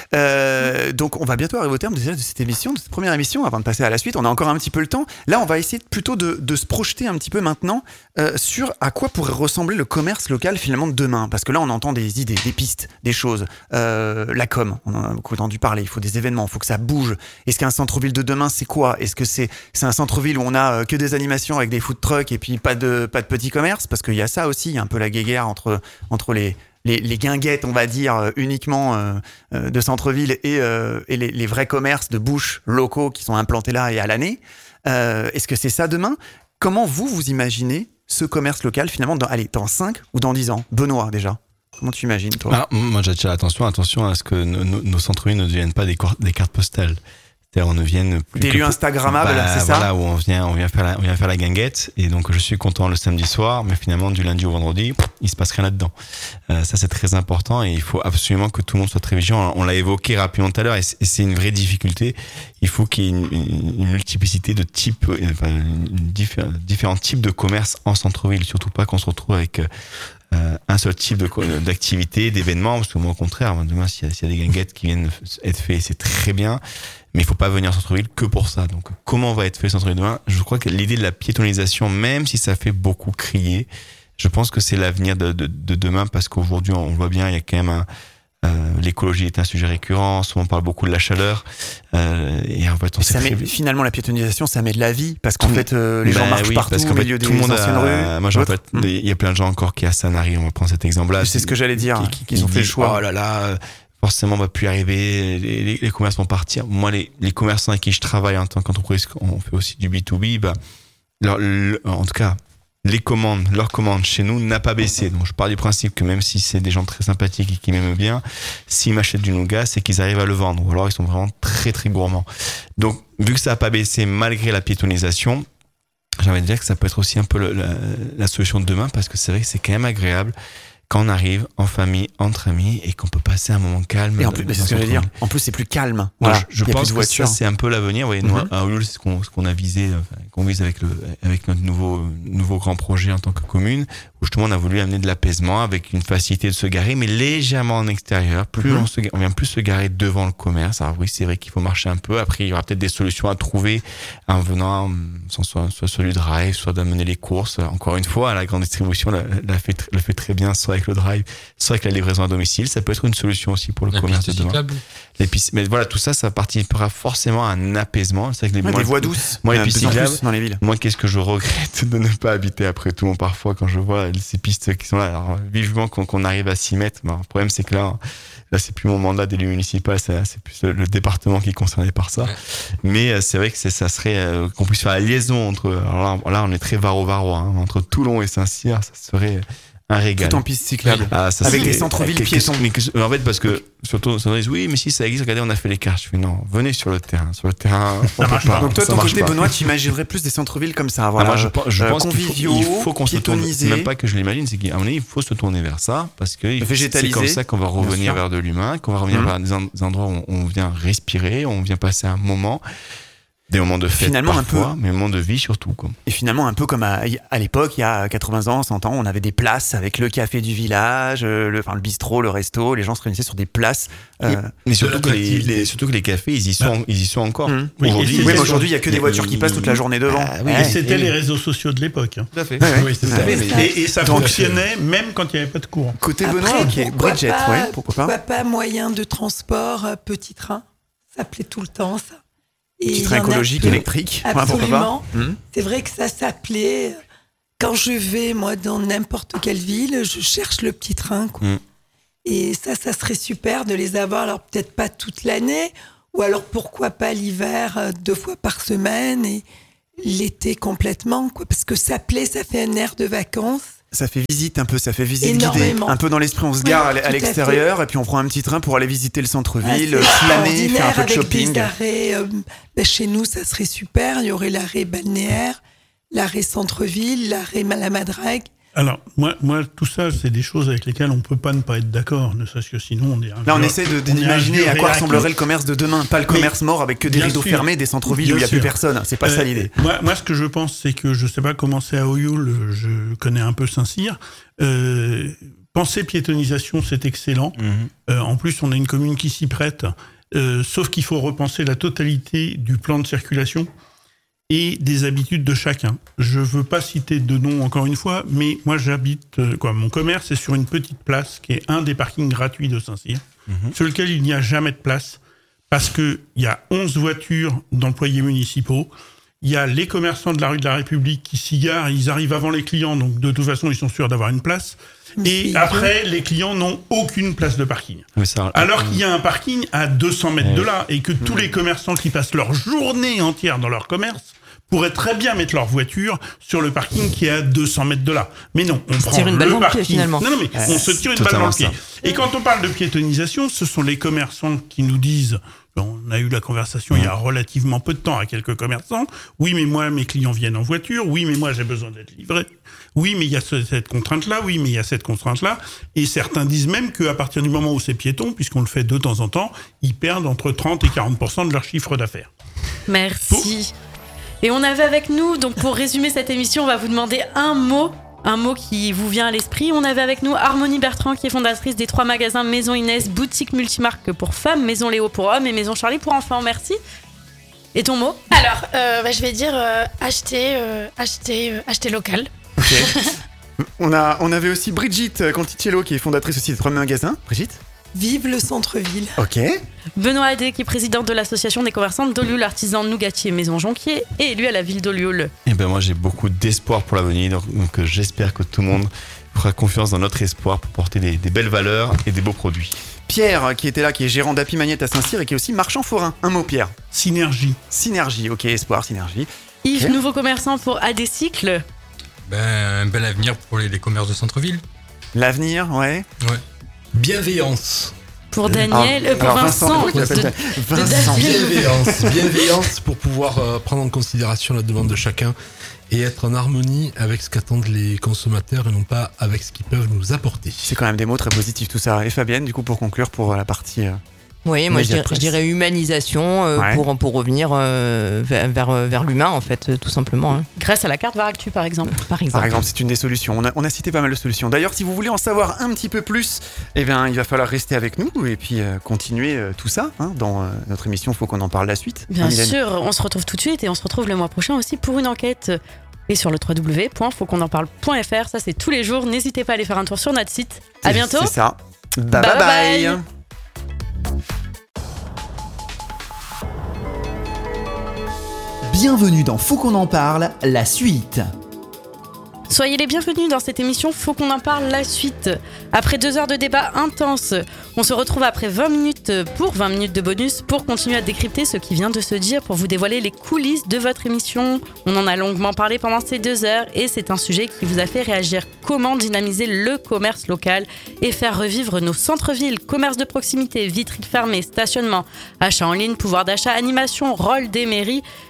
Speaker 2: Euh, donc, on va bientôt arriver au terme déjà de cette émission, de cette première émission, avant de passer à la suite. On a encore un petit peu le temps. Là, on va essayer plutôt de, de se projeter un petit peu maintenant euh, sur à quoi pourrait ressembler le commerce local finalement de demain. Parce que là, on entend des idées, des pistes, des choses. Euh, la com, on en a beaucoup entendu parler. Il faut des événements, il faut que ça bouge. Est-ce qu'un centre-ville de demain, c'est quoi? Est-ce que c'est, c'est un centre-ville où on a euh, que des animations avec des food trucks et puis pas de, pas de petits commerces? Parce qu'il y a ça aussi, il y a un peu la guéguerre entre, entre les, les, les guinguettes, on va dire, euh, uniquement euh, euh, de centre-ville et, euh, et les, les vrais commerces de bouche locaux qui sont implantés là et à l'année. Euh, est-ce que c'est ça demain? Comment vous, vous imaginez ce commerce local finalement dans, allez, dans cinq ou dans dix ans? Benoît, déjà. Comment tu imagines, toi?
Speaker 8: Alors, moi, j'attire l'attention, attention à ce que nos, nos, nos centres-villes ne deviennent pas des, des cartes postales. C'est-à-dire, on ne vienne plus
Speaker 2: des lieux instagrammables,
Speaker 8: bah,
Speaker 2: c'est ça?
Speaker 8: Voilà, où on vient, on vient faire la, on vient faire la guinguette. Et donc, je suis content le samedi soir, mais finalement, du lundi au vendredi, il se passe rien là-dedans. Euh, ça, c'est très important et il faut absolument que tout le monde soit très vigilant. On l'a évoqué rapidement tout à l'heure et c'est, et c'est une vraie difficulté. Il faut qu'il y ait une, une, une multiplicité de types, enfin, diffé- différents types de commerce en centre-ville. Surtout pas qu'on se retrouve avec euh, un seul type de, d'activité, d'événement, parce que moi, au contraire, demain, s'il y a, s'il y a des guinguettes qui viennent être faites, c'est très bien. Mais il faut pas venir au centre-ville que pour ça. Donc, comment va être fait le centre-ville demain? Je crois que l'idée de la piétonisation, même si ça fait beaucoup crier, je pense que c'est l'avenir de, de, de demain, parce qu'aujourd'hui, on voit bien, il y a quand même un, euh, l'écologie est un sujet récurrent. Souvent, on parle beaucoup de la chaleur. Euh, et en fait, on
Speaker 2: et
Speaker 8: sait
Speaker 2: ça
Speaker 8: très...
Speaker 2: met, finalement, la piétonisation, ça met de la vie, parce qu'en
Speaker 8: tout,
Speaker 2: fait, euh, les
Speaker 8: bah,
Speaker 2: gens marchent
Speaker 8: oui,
Speaker 2: partout
Speaker 8: parce qu'en
Speaker 2: au
Speaker 8: fait,
Speaker 2: milieu
Speaker 8: tout
Speaker 2: des
Speaker 8: le monde
Speaker 2: anciennes
Speaker 8: a,
Speaker 2: rues.
Speaker 8: moi, j'en fait, il y a plein de gens encore qui à Sanary, on va prendre cet exemple-là.
Speaker 2: C'est ce que j'allais dire,
Speaker 8: qui, qui,
Speaker 2: qu'ils ont fait le choix.
Speaker 8: Oh là là. Forcément, on va plus y arriver, les, les, les commerces vont partir. Moi, les, les commerçants avec qui je travaille en tant qu'entreprise, on fait aussi du B deux B, bah, leur, leur, en tout cas, les commandes, leurs commandes chez nous n'a pas baissé. Donc, je pars du principe que même si c'est des gens très sympathiques et qui m'aiment bien, s'ils m'achètent du nougat, c'est qu'ils arrivent à le vendre. Ou alors, ils sont vraiment très, très gourmands. Donc, vu que ça n'a pas baissé malgré la piétonisation, j'ai envie de dire que ça peut être aussi un peu le, la, la solution de demain, parce que c'est vrai que c'est quand même agréable quand on arrive en famille, entre amis, et qu'on peut passer un moment calme.
Speaker 2: Et en plus, c'est ce que je veux dire. En plus, c'est plus calme. Voilà.
Speaker 8: Je, je pense que ça, c'est un peu l'avenir. Vous voyez, nous,
Speaker 2: Mm-hmm.
Speaker 8: à Ulule, c'est ce qu'on, ce qu'on a visé, enfin, qu'on vise avec le, avec notre nouveau, nouveau grand projet en tant que commune, où justement, on a voulu amener de l'apaisement avec une facilité de se garer, mais légèrement en extérieur. Plus mm-hmm. on se, on vient plus se garer devant le commerce. Alors oui, c'est vrai qu'il faut marcher un peu. Après, il y aura peut-être des solutions à trouver en venant, soit, soit sur le drive, soit d'amener les courses. Encore une fois, la grande distribution la, la fait, le fait très bien, soit avec le drive, soit avec la livraison à domicile. Ça peut être une solution aussi pour le
Speaker 5: la
Speaker 8: commerce de demain.
Speaker 5: cyclable.
Speaker 8: Les pistes, mais voilà, tout ça, ça participera forcément à un apaisement. C'est vrai que les,
Speaker 2: ouais,
Speaker 8: moi,
Speaker 2: des voies douces.
Speaker 8: Moi, les pistes cyclables,
Speaker 2: dans les villes.
Speaker 8: moi, qu'est-ce que je regrette de ne pas habiter après tout, parfois, quand je vois ces pistes qui sont là. Alors, vivement qu'on, qu'on arrive à s'y mettre. Ben, le problème, c'est que là, là, c'est plus mon mandat d'élu municipal, c'est, c'est plus le département qui est concerné par ça. Ouais. Mais c'est vrai que c'est, ça serait, euh, qu'on puisse faire la liaison entre, alors là, là on est très varo-varois, hein, entre Toulon et Saint-Cyr, ça serait un régal.
Speaker 2: Tout en piste cyclable. Ah, ça avec les centres-villes piétons.
Speaker 8: Mais en fait, parce que, surtout, ça nous dit, oui, mais si ça existe, regardez, on a fait les cartes. Je fais, non, venez sur le terrain. Sur le terrain, on peut pas.
Speaker 2: Donc toi, ton côté, Benoît, tu imaginerais plus des centres-villes comme ça, voilà.
Speaker 8: Ah, moi, je, je
Speaker 2: euh,
Speaker 8: pense
Speaker 2: conviviaux,
Speaker 8: qu'il faut, il faut qu'on se tourne,
Speaker 2: piétonisés.
Speaker 8: même pas que je l'imagine, c'est qu'à un moment donné, il faut se tourner vers ça, parce que c'est comme ça qu'on va revenir vers de l'humain, qu'on va revenir mmh. vers des endroits où on vient respirer, on vient passer un moment. Des moments de fête
Speaker 2: finalement
Speaker 8: parfois,
Speaker 2: un peu,
Speaker 8: mais moments de vie surtout. Quoi.
Speaker 2: Et finalement, un peu comme à, à l'époque, il y a quatre-vingts ans, cent ans, on avait des places avec le café du village, le, enfin, le bistrot, le resto, les gens se réunissaient sur des places. Euh,
Speaker 8: mais surtout que, les, les, surtout que les cafés, ils y sont, bah. ils y sont encore. Mmh.
Speaker 2: Oui,
Speaker 8: aujourd'hui,
Speaker 2: oui, mais aujourd'hui, il n'y a que des voitures qui passent toute la journée devant.
Speaker 4: Ah, oui, et c'était et les réseaux sociaux de l'époque. Hein.
Speaker 2: Tout à fait.
Speaker 4: Ouais, oui, c'est ça. Ça. Et, et ça Donc, fonctionnait même quand il n'y avait pas de courant.
Speaker 2: Côté Benoît, ok, Bridget,
Speaker 7: pas,
Speaker 2: ouais, pourquoi pas.
Speaker 7: Pourquoi pas moyen de transport, petit train. Ça plaît tout le temps, ça. Et
Speaker 2: petit train écologique, électrique.
Speaker 7: Absolument.
Speaker 2: Ouais, mmh.
Speaker 7: C'est vrai que ça s'appelait. Quand je vais, moi, dans n'importe quelle ville, je cherche le petit train. Quoi. Mmh. Et ça, ça serait super de les avoir. Alors, peut-être pas toute l'année, ou alors pourquoi pas l'hiver, deux fois par semaine, et l'été complètement. Quoi. Parce que s'appeler, ça fait un air de vacances.
Speaker 2: Ça fait visite un peu, ça fait visite guidée. Un peu dans l'esprit, on se gare oui, à l'extérieur et puis on prend un petit train pour aller visiter le centre-ville,
Speaker 7: ah,
Speaker 2: flâner, faire un peu de shopping.
Speaker 7: Des arrêts, euh, ben chez nous, ça serait super. Il y aurait l'arrêt balnéaire, l'arrêt centre-ville, l'arrêt Malamadrague.
Speaker 4: Alors, moi, moi, tout ça, c'est des choses avec lesquelles on ne peut pas ne pas être d'accord, ne serait-ce que sinon on est un
Speaker 2: Là, on
Speaker 4: vieux,
Speaker 2: essaie de, d'imaginer à quoi ressemblerait le commerce de demain, pas le commerce mais, mort avec que des rideaux sûr, fermés, des centres-villes où il n'y a plus personne. C'est pas euh, ça l'idée.
Speaker 4: Moi, moi, ce que je pense, c'est que je ne sais pas comment c'est à Oyoul, je connais un peu Saint-Cyr. Euh, penser piétonisation, c'est excellent. Mm-hmm. Euh, en plus, on a une commune qui s'y prête, euh, sauf qu'il faut repenser la totalité du plan de circulation et des habitudes de chacun. Je veux pas citer de nom encore une fois, mais moi j'habite, euh, quoi, mon commerce est sur une petite place qui est un des parkings gratuits de Saint-Cyr, mmh. sur lequel il n'y a jamais de place, parce que il y a onze voitures d'employés municipaux, il y a les commerçants de la rue de la République qui s'y garent, ils arrivent avant les clients, donc de toute façon ils sont sûrs d'avoir une place, et après les clients n'ont aucune place de parking. Ça, alors qu'il y a un parking à deux cents mètres de là, et que tous les commerçants qui passent leur journée entière dans leur commerce pourraient très bien mettre leur voiture sur le parking qui est à deux cents mètres de là. Mais non, on prend
Speaker 1: une balle
Speaker 4: le
Speaker 1: dans
Speaker 4: parking.
Speaker 1: Le pied, finalement.
Speaker 4: Non, non, mais ouais, on se tire une balle dans le pied. Ça. Et quand on parle de piétonisation, ce sont les commerçants qui nous disent, on a eu la conversation mmh. il y a relativement peu de temps à quelques commerçants, oui, mais moi, mes clients viennent en voiture, oui, mais moi, j'ai besoin d'être livré, oui, mais il y a ce, cette contrainte-là, oui, mais il y a cette contrainte-là, et certains disent même qu'à partir du moment où c'est piéton, puisqu'on le fait de temps en temps, ils perdent entre trente et quarante pour cent de leur chiffre d'affaires.
Speaker 3: Merci. Pour... Et on avait avec nous, donc pour résumer cette émission, on va vous demander un mot, un mot qui vous vient à l'esprit. On avait avec nous Harmonie Bertrand, qui est fondatrice des trois magasins Maison Inès, boutique multimarque pour femmes, Maison Léo pour hommes et Maison Charlie pour enfants. Merci. Et ton mot ?
Speaker 6: Alors, euh, bah, je vais dire euh, acheter, euh, acheter, euh, acheter local.
Speaker 2: Okay. on, a, on avait aussi Brigitte Conticello, qui est fondatrice aussi des trois magasins. Brigitte ?
Speaker 7: Vive le centre-ville.
Speaker 2: Ok.
Speaker 3: Benoît Adé, qui est président de l'association des commerçants d'Olioul, artisan nougatier Maison Jonquier, et élu à la ville d'Olioul.
Speaker 8: Et ben moi j'ai beaucoup d'espoir pour l'avenir, donc, donc j'espère que tout le monde fera confiance dans notre espoir pour porter des, des belles valeurs et des beaux produits.
Speaker 2: Pierre, qui était là, qui est gérant d'Happy Magnette à Saint-Cyr et qui est aussi marchand forain. Un mot, Pierre.
Speaker 4: Synergie.
Speaker 2: Synergie, ok, espoir, synergie.
Speaker 3: Yves,
Speaker 2: okay.
Speaker 3: nouveau commerçant pour A D Cycle.
Speaker 9: Ben, un bel avenir pour les, les commerces de centre-ville.
Speaker 2: L'avenir, ouais.
Speaker 9: Ouais.
Speaker 5: Bienveillance.
Speaker 3: Pour Daniel,
Speaker 2: alors,
Speaker 3: euh, pour
Speaker 2: alors
Speaker 3: Vincent.
Speaker 2: Vincent,
Speaker 3: de, de,
Speaker 2: Vincent.
Speaker 3: De
Speaker 5: bienveillance, bienveillance pour pouvoir euh, prendre en considération la demande de chacun et être en harmonie avec ce qu'attendent les consommateurs et non pas avec ce qu'ils peuvent nous apporter.
Speaker 2: C'est quand même des mots très positifs tout ça. Et Fabienne, du coup, pour conclure pour la partie... Euh...
Speaker 1: Oui, moi je dirais, je dirais humanisation euh, ouais. pour, pour revenir euh, vers, vers, vers l'humain, en fait, tout simplement. Hein.
Speaker 3: Grâce à la carte Varactu, par exemple.
Speaker 1: Par exemple,
Speaker 2: par exemple c'est une des solutions. On a, on a cité pas mal de solutions. D'ailleurs, si vous voulez en savoir un petit peu plus, eh bien, il va falloir rester avec nous et puis euh, continuer euh, tout ça hein, dans euh, notre émission. Il faut qu'on en parle la suite.
Speaker 3: Bien
Speaker 2: hein,
Speaker 3: sûr, on se retrouve tout de suite et on se retrouve le mois prochain aussi pour une enquête. Et sur le w w w point faut qu'on en parle point f r, ça c'est tous les jours. N'hésitez pas à aller faire un tour sur notre site. À bientôt.
Speaker 2: C'est ça. Bye bye bye. bye. bye.
Speaker 10: Bienvenue dans Faut qu'on en parle, la suite.
Speaker 3: Soyez les bienvenus dans cette émission Faut qu'on en parle, la suite. Après deux heures de débat intense, on se retrouve après vingt minutes pour vingt minutes de bonus pour continuer à décrypter ce qui vient de se dire, pour vous dévoiler les coulisses de votre émission. On en a longuement parlé pendant ces deux heures et c'est un sujet qui vous a fait réagir. Comment dynamiser le commerce local et faire revivre nos centres-villes, commerce de proximité, vitrines fermées, stationnement, achat en ligne, pouvoir d'achat, animation, rôle des mairies.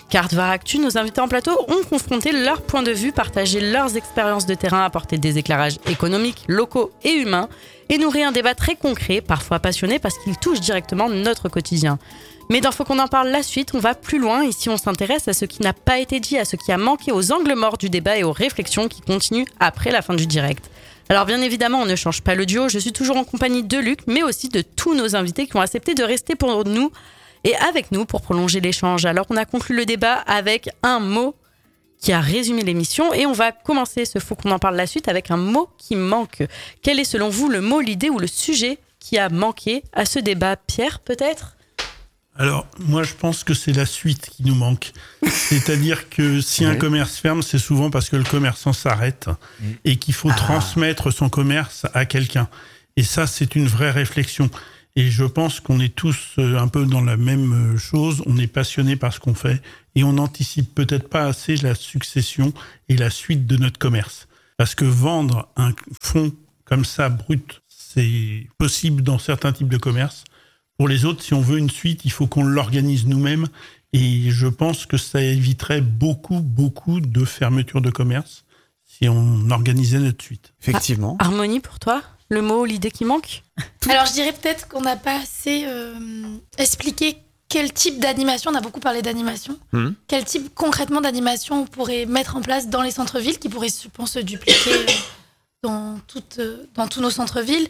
Speaker 3: Cardvar Actu, nos invités en plateau ont confronté leur point de vue, partagé leurs expériences de terrain, apporté des éclairages économiques, locaux et humains, et nourri un débat très concret, parfois passionné parce qu'il touche directement notre quotidien. Mais dans Faut qu'on en parle la suite, on va plus loin. Ici, on s'intéresse à ce qui n'a pas été dit, à ce qui a manqué, aux angles morts du débat et aux réflexions qui continuent après la fin du direct. Alors bien évidemment, on ne change pas le duo. Je suis toujours en compagnie de Luc, mais aussi de tous nos invités qui ont accepté de rester pour nous et avec nous pour prolonger l'échange. Alors on a conclu le débat avec un mot qui a résumé l'émission et on va commencer ce Faut qu'on en parle la suite avec un mot qui manque. Quel est selon vous le mot, l'idée ou le sujet qui a manqué à ce débat? Pierre, peut-être ?
Speaker 4: Alors, moi, je pense que c'est la suite qui nous manque. C'est-à-dire que si un commerce ferme, c'est souvent parce que le commerçant s'arrête et qu'il faut ah. transmettre son commerce à quelqu'un. Et ça, c'est une vraie réflexion. Et je pense qu'on est tous un peu dans la même chose. On est passionnés par ce qu'on fait et on n'anticipe peut-être pas assez la succession et la suite de notre commerce. Parce que vendre un fonds comme ça, brut, c'est possible dans certains types de commerce. Pour les autres, si on veut une suite, il faut qu'on l'organise nous-mêmes. Et je pense que ça éviterait beaucoup, beaucoup de fermetures de commerce si on organisait notre suite.
Speaker 2: Effectivement.
Speaker 3: Ah, Harmonie, pour toi, le mot, l'idée qui manque ?
Speaker 6: Alors, je dirais peut-être qu'on n'a pas assez euh, expliqué quel type d'animation, on a beaucoup parlé d'animation, mmh. quel type concrètement d'animation on pourrait mettre en place dans les centres-villes, qui pourrait, je pense, se dupliquer dans, toutes, dans tous nos centres-villes.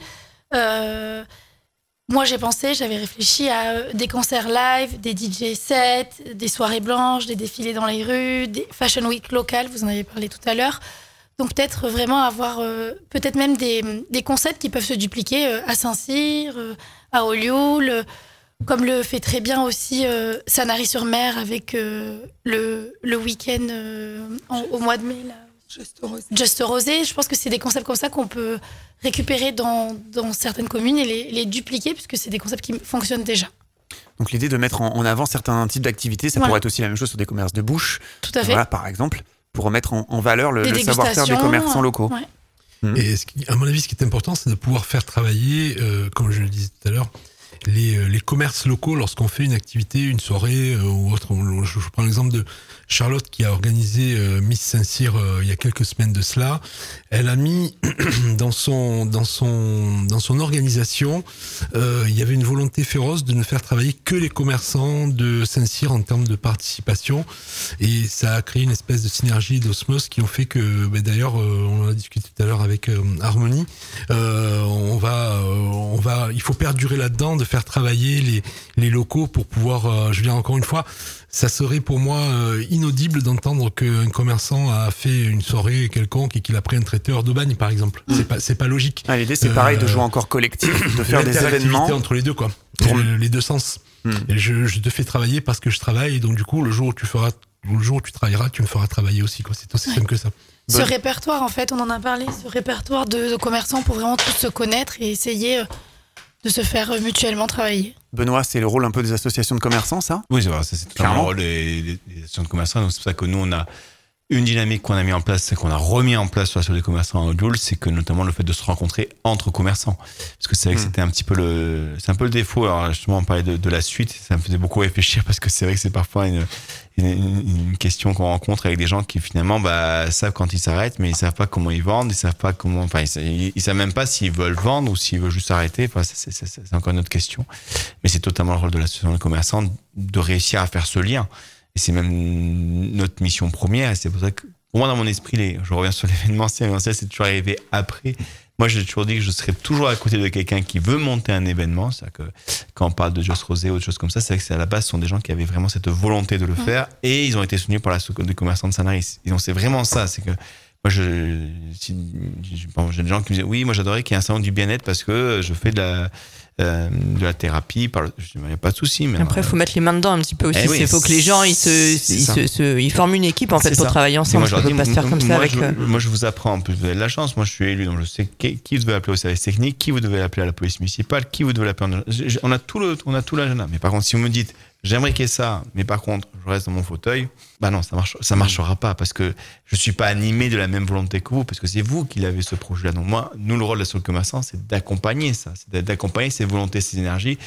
Speaker 6: Euh, Moi, j'ai pensé, j'avais réfléchi à des concerts live, des D J sets, des soirées blanches, des défilés dans les rues, des Fashion Week locales, vous en avez parlé tout à l'heure. Donc peut-être vraiment avoir, euh, peut-être même des, des concepts qui peuvent se dupliquer euh, à Saint-Cyr, euh, à Olioul, euh, comme le fait très bien aussi euh, Sanary-sur-Mer avec euh, le, le week-end euh, en, au mois de mai, là.
Speaker 7: Just Rosé.
Speaker 6: Just Rosé. Je pense que c'est des concepts comme ça qu'on peut récupérer dans, dans certaines communes et les, les dupliquer, puisque c'est des concepts qui fonctionnent déjà.
Speaker 2: Donc l'idée de mettre en, en avant certains types d'activités, ça
Speaker 6: ouais.
Speaker 2: pourrait être aussi la même chose sur des commerces de bouche.
Speaker 6: Tout à fait.
Speaker 2: Voilà, par exemple, pour remettre en, en valeur le, le savoir-faire des commerçants locaux.
Speaker 6: Ouais.
Speaker 5: Mmh. Et ce qui, à mon avis, ce qui est important, c'est de pouvoir faire travailler, euh, comme je le disais tout à l'heure, les, les commerces locaux lorsqu'on fait une activité, une soirée euh, ou autre. Je, je prends l'exemple de Charlotte qui a organisé euh, Miss Saint-Cyr euh, il y a quelques semaines de cela. Elle a mis dans son dans son dans son organisation, euh, il y avait une volonté féroce de ne faire travailler que les commerçants de Saint-Cyr en termes de participation, et ça a créé une espèce de synergie, d'osmose qui ont fait que, ben d'ailleurs, euh, on en a discuté tout à l'heure avec euh, Harmonie, euh, on va euh, on va il faut perdurer là-dedans, de faire travailler les les locaux pour pouvoir, euh, je viens encore une fois. Ça serait pour moi euh, inaudible d'entendre qu'un commerçant a fait une soirée quelconque et qu'il a pris un traiteur d'Aubagne, par exemple. Mmh. C'est pas, c'est pas logique.
Speaker 2: Ah, l'idée, c'est euh, pareil, de jouer encore collectif, de faire des événements.
Speaker 5: Entre les deux, quoi. Pour le, les deux sens. Mmh. Et je, je te fais travailler parce que je travaille, et donc du coup, le jour où tu feras, le jour où tu travailleras, tu me feras travailler aussi, quoi. C'est aussi ouais. simple que ça.
Speaker 6: Ce bon. répertoire, en fait, on en a parlé, ce répertoire de, de commerçants pour vraiment tous se connaître et essayer de se faire mutuellement travailler.
Speaker 2: Benoît, c'est le rôle un peu des associations de commerçants, ça ?
Speaker 8: Oui, c'est vrai, c'est, c'est clairement le rôle des, des, des associations de commerçants. Donc c'est pour ça que nous, on a une dynamique qu'on a mis en place, c'est qu'on a remis en place sur la des commerçants à Olioul, c'est que notamment le fait de se rencontrer entre commerçants. Parce que c'est vrai que mmh. c'était un petit peu le, c'est un peu le défaut. Alors justement, on parlait de, de la suite, ça me faisait beaucoup réfléchir parce que c'est vrai que c'est parfois une, une, une question qu'on rencontre avec des gens qui finalement, bah, savent quand ils s'arrêtent, mais ils savent pas comment ils vendent, ils savent pas comment, enfin, ils, ils savent même pas s'ils veulent vendre ou s'ils veulent juste s'arrêter. Enfin, c'est, c'est, c'est, c'est encore une autre question. Mais c'est totalement le rôle de l'association de commerçants de réussir à faire ce lien. Et c'est même notre mission première. Et c'est pour ça que, pour moi, dans mon esprit, les, je reviens sur l'événementiel, l'événementiel, c'est toujours arrivé après. Moi, j'ai toujours dit que je serais toujours à côté de quelqu'un qui veut monter un événement. C'est-à-dire que quand on parle de Just Rosé ou autre chose comme ça, c'est vrai que c'est à la base, ce sont des gens qui avaient vraiment cette volonté de le faire, et ils ont été soutenus par la Société des commerçants de Sanary. Et donc, c'est vraiment ça. C'est que moi, je, si, bon, j'ai des gens qui me disent, oui, moi, j'adorais qu'il y ait un salon du bien-être parce que je fais de la, euh, de la thérapie. Par le, il n'y a pas de souci. Mais
Speaker 1: après, il faut mettre les mains dedans un petit peu aussi. Il eh oui, faut que les gens, ils se, ils se, se, ils forment une équipe, en fait, pour ça. travailler ensemble. Ça ne peut pas se faire comme
Speaker 8: moi,
Speaker 1: ça avec.
Speaker 8: Je, moi, je vous apprends. En plus, vous avez de la chance. Moi, je suis élu, donc je sais qui, qui vous devez appeler au service technique, qui vous devez appeler à la police municipale, qui vous devez appeler en, on a tout le, on a tout l'agenda. Mais par contre, si vous me dites, j'aimerais qu'il y ait ça, mais par contre, je reste dans mon fauteuil, bah non, ça marche, ça marchera pas parce que je suis pas animé de la même volonté que vous, parce que c'est vous qui l'avez ce projet-là. Donc moi, nous, le rôle de la Société de commerçants, c'est d'accompagner ça, c'est d'accompagner ces volontés, ces énergies,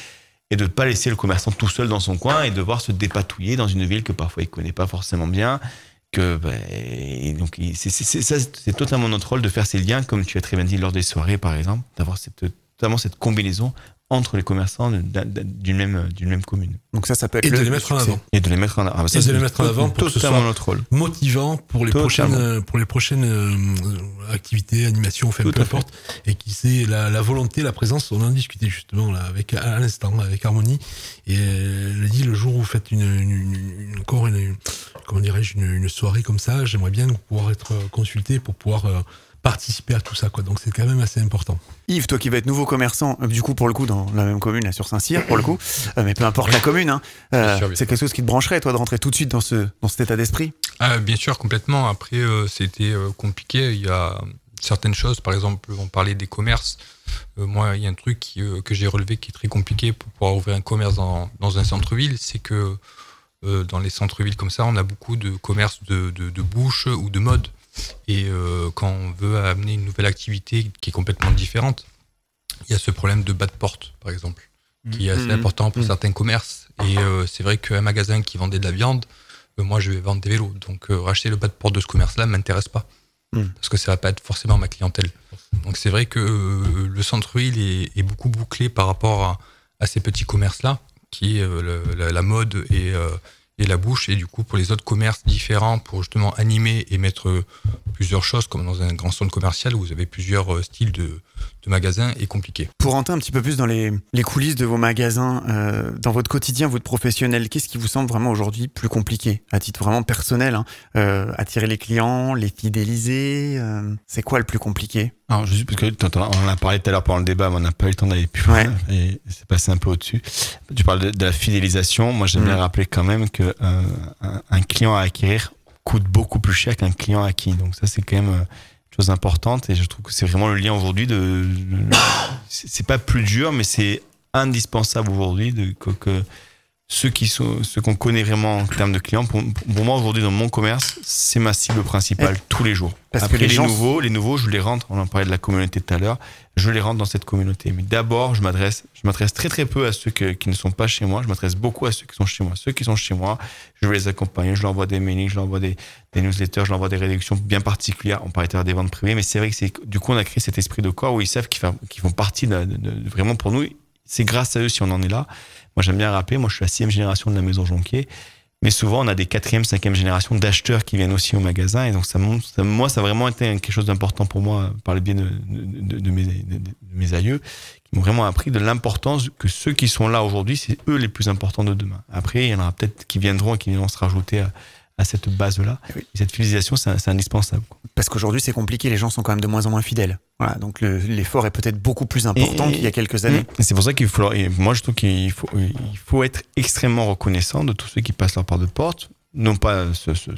Speaker 8: et de ne pas laisser le commerçant tout seul dans son coin et devoir se dépatouiller dans une ville que parfois il ne connaît pas forcément bien. Que, bah, et donc, c'est, c'est, c'est, ça, c'est totalement notre rôle de faire ces liens, comme tu as très bien dit lors des soirées, par exemple, d'avoir cette, totalement cette combinaison entre les commerçants d'une même, d'une même commune.
Speaker 2: Donc ça, ça peut être
Speaker 5: et
Speaker 2: le
Speaker 5: de les mettre en avant.
Speaker 8: Et de les mettre en avant.
Speaker 5: Ça, et de les mettre en avant pour que ce soit
Speaker 8: notre rôle.
Speaker 5: Motivant pour les totalement. prochaines, pour les prochaines euh, activités, animations, enfin, peu importe. Et qui c'est la, la volonté, la présence. On en discutait justement là avec à l'instant avec Harmonie. Et elle a dit le jour où vous faites une, une, une encore une, une comment dirais-je une, une soirée comme ça, j'aimerais bien pouvoir être consulté pour pouvoir euh, participer à tout ça, quoi. Donc c'est quand même assez important.
Speaker 2: Yves, toi qui vas être nouveau commerçant, du coup pour le coup dans la même commune, là sur Saint-Cyr pour le coup, euh, mais peu importe la commune, hein, euh, sûr, c'est quelque chose qui te brancherait, toi, de rentrer tout de suite dans ce dans cet état d'esprit.
Speaker 9: Ah, bien sûr, complètement. Après, euh, c'était euh, compliqué. Il y a certaines choses, par exemple, on parlait des commerces. Euh, moi, il y a un truc qui, euh, que j'ai relevé qui est très compliqué pour pouvoir ouvrir un commerce dans dans un centre-ville, c'est que euh, dans les centres-villes comme ça, on a beaucoup de commerces de de, de bouche ou de mode. Et euh, quand on veut amener une nouvelle activité qui est complètement différente, il y a ce problème de bas de porte, par exemple, qui est assez mmh. important pour mmh. certains commerces. Et euh, c'est vrai qu'un magasin qui vendait de la viande, euh, moi je vais vendre des vélos. Donc euh, racheter le bas de porte de ce commerce-là ne m'intéresse pas. Mmh. Parce que ça ne va pas être forcément ma clientèle. Donc c'est vrai que euh, le centre-ville est, est beaucoup bouclé par rapport à, à ces petits commerces-là, qui est euh, le, la, la mode et... Euh, et la bouche, et du coup pour les autres commerces différents, pour justement animer et mettre plusieurs choses comme dans un grand centre commercial où vous avez plusieurs styles de, de magasins, est compliqué.
Speaker 2: Pour rentrer un petit peu plus dans les, les coulisses de vos magasins, euh, dans votre quotidien, votre professionnel, qu'est-ce qui vous semble vraiment aujourd'hui plus compliqué, à titre vraiment personnel, hein, euh, attirer les clients, les fidéliser, euh, c'est quoi le plus compliqué?
Speaker 8: Alors, juste parce que on en a parlé tout à l'heure pendant le débat, mais on n'a pas eu le temps d'aller plus loin, ouais. Et c'est passé un peu au-dessus. Tu parles de, de la fidélisation. Moi, j'aime mmh. bien rappeler quand même que euh, un, un client à acquérir coûte beaucoup plus cher qu'un client acquis. Donc ça, c'est quand même une chose importante, et je trouve que c'est vraiment le lien aujourd'hui de, de c'est, c'est pas plus dur, mais c'est indispensable aujourd'hui de que, que ceux qui sont, ceux qu'on connaît vraiment en termes de clients, pour, pour moi aujourd'hui dans mon commerce, c'est ma cible principale, et tous les jours. Parce Après, que les, les gens... nouveaux, les nouveaux, je les rentre. On en parlait de la communauté tout à l'heure. Je les rentre dans cette communauté. Mais d'abord, je m'adresse, je m'adresse très très peu à ceux que, qui ne sont pas chez moi. Je m'adresse beaucoup à ceux qui sont chez moi. Ceux qui sont chez moi, je vais les accompagner. Je leur envoie des mailings, je leur envoie des, des newsletters, je leur envoie des réductions bien particulières. On parlait des ventes privées, mais c'est vrai que c'est, du coup, on a créé cet esprit de corps où ils savent qu'ils, fa, qu'ils font partie de, de, de, vraiment pour nous. C'est grâce à eux si on en est là. Moi, j'aime bien rappeler, moi, je suis la sixième génération de la Maison Jonquier. Mais souvent, on a des quatrième, cinquième générations d'acheteurs qui viennent aussi au magasin. Et donc, ça, ça, moi, ça a vraiment été quelque chose d'important pour moi, par le biais de, de, de, de, mes, de, de mes aïeux, qui m'ont vraiment appris de l'importance que ceux qui sont là aujourd'hui, c'est eux les plus importants de demain. Après, il y en aura peut-être qui viendront et qui viendront se rajouter à, à cette base-là. Oui. Et cette fidélisation, c'est, c'est indispensable, quoi.
Speaker 2: Parce qu'aujourd'hui, c'est compliqué, les gens sont quand même de moins en moins fidèles. Voilà, donc le, l'effort est peut-être beaucoup plus important et, qu'il y a quelques années.
Speaker 8: Et c'est pour ça qu'il faut, et moi je trouve qu'il faut, il faut être extrêmement reconnaissant de tous ceux qui passent leur part de porte. Non pas se, se,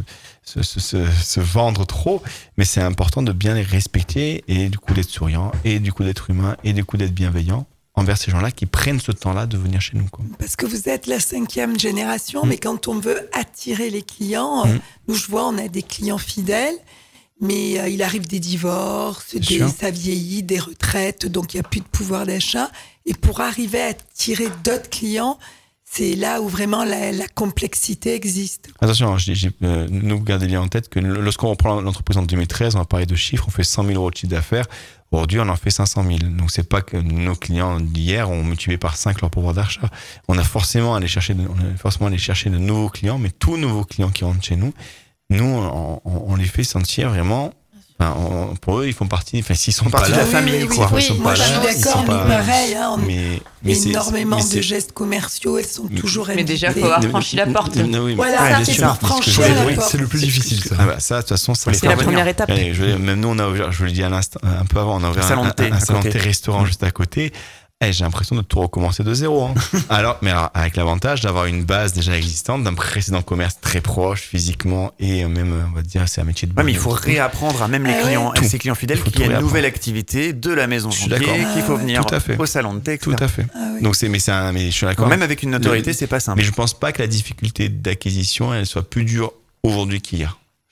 Speaker 8: se, se, se, se vendre trop, mais c'est important de bien les respecter et du coup d'être souriant, et du coup d'être humain, et du coup d'être bienveillant envers ces gens-là qui prennent ce temps-là de venir chez nous, quoi.
Speaker 7: Parce que vous êtes la cinquième génération, mmh. mais quand on veut attirer les clients, mmh. nous je vois, on a des clients fidèles, mais euh, il arrive des divorces, des, ça vieillit, des retraites, donc il n'y a plus de pouvoir d'achat. Et pour arriver à attirer d'autres clients, c'est là où vraiment la, la complexité existe.
Speaker 8: Attention, j'ai, j'ai, euh, nous gardez bien en tête que lorsqu'on reprend l'entreprise en deux mille treize, on va parler de chiffres, on fait cent mille euros de chiffre d'affaires. Aujourd'hui, on en fait cinq cent mille. Donc, c'est pas que nos clients d'hier ont multiplié par cinq leur pouvoir d'achat. On a forcément allé chercher de, on a forcément allé chercher de nouveaux clients, mais tous nouveaux clients qui rentrent chez nous, nous, on, on, on les fait sentir vraiment. Enfin, on, pour eux, ils font partie. Enfin, s'ils sont pas là,
Speaker 2: de la famille,
Speaker 7: oui,
Speaker 2: quoi.
Speaker 7: Oui, oui, moi, je suis d'accord. Nous, pareil, hein, on
Speaker 8: mais, mais
Speaker 7: énormément
Speaker 8: mais
Speaker 7: de
Speaker 8: c'est...
Speaker 7: gestes commerciaux. Elles sont toujours.
Speaker 1: Mais déjà, faut avoir franchi la porte.
Speaker 8: Oui,
Speaker 7: voilà,
Speaker 8: ouais,
Speaker 7: c'est
Speaker 8: sûr,
Speaker 7: pour franchir la
Speaker 8: oui,
Speaker 7: porte.
Speaker 5: C'est le plus difficile, ça.
Speaker 8: Ah bah, ça, de toute façon, ça,
Speaker 1: c'est la première étape.
Speaker 8: Allez, je, même nous, on a ouvert, je vous le dis à l'instant, un peu avant, on a ouvert un salon de thé, un, un salon de thé restaurant juste à côté. Eh, j'ai l'impression de tout recommencer de zéro, hein. alors, mais alors, avec l'avantage d'avoir une base déjà existante, d'un précédent commerce très proche, physiquement, et même, on va dire, c'est un métier de
Speaker 2: ouais, mais il faut réapprendre à même les ah clients, ouais. ses clients fidèles, qu'il y a une nouvelle activité de la Maison Jonquier, qu'il faut venir au salon de thé, et cetera.
Speaker 8: Tout à fait. Ah, oui. Donc, c'est, mais c'est un, mais je suis d'accord.
Speaker 2: Donc, même avec une notoriété, le, c'est pas simple.
Speaker 8: Mais je pense pas que la difficulté d'acquisition, elle soit plus dure aujourd'hui qu'hier. Je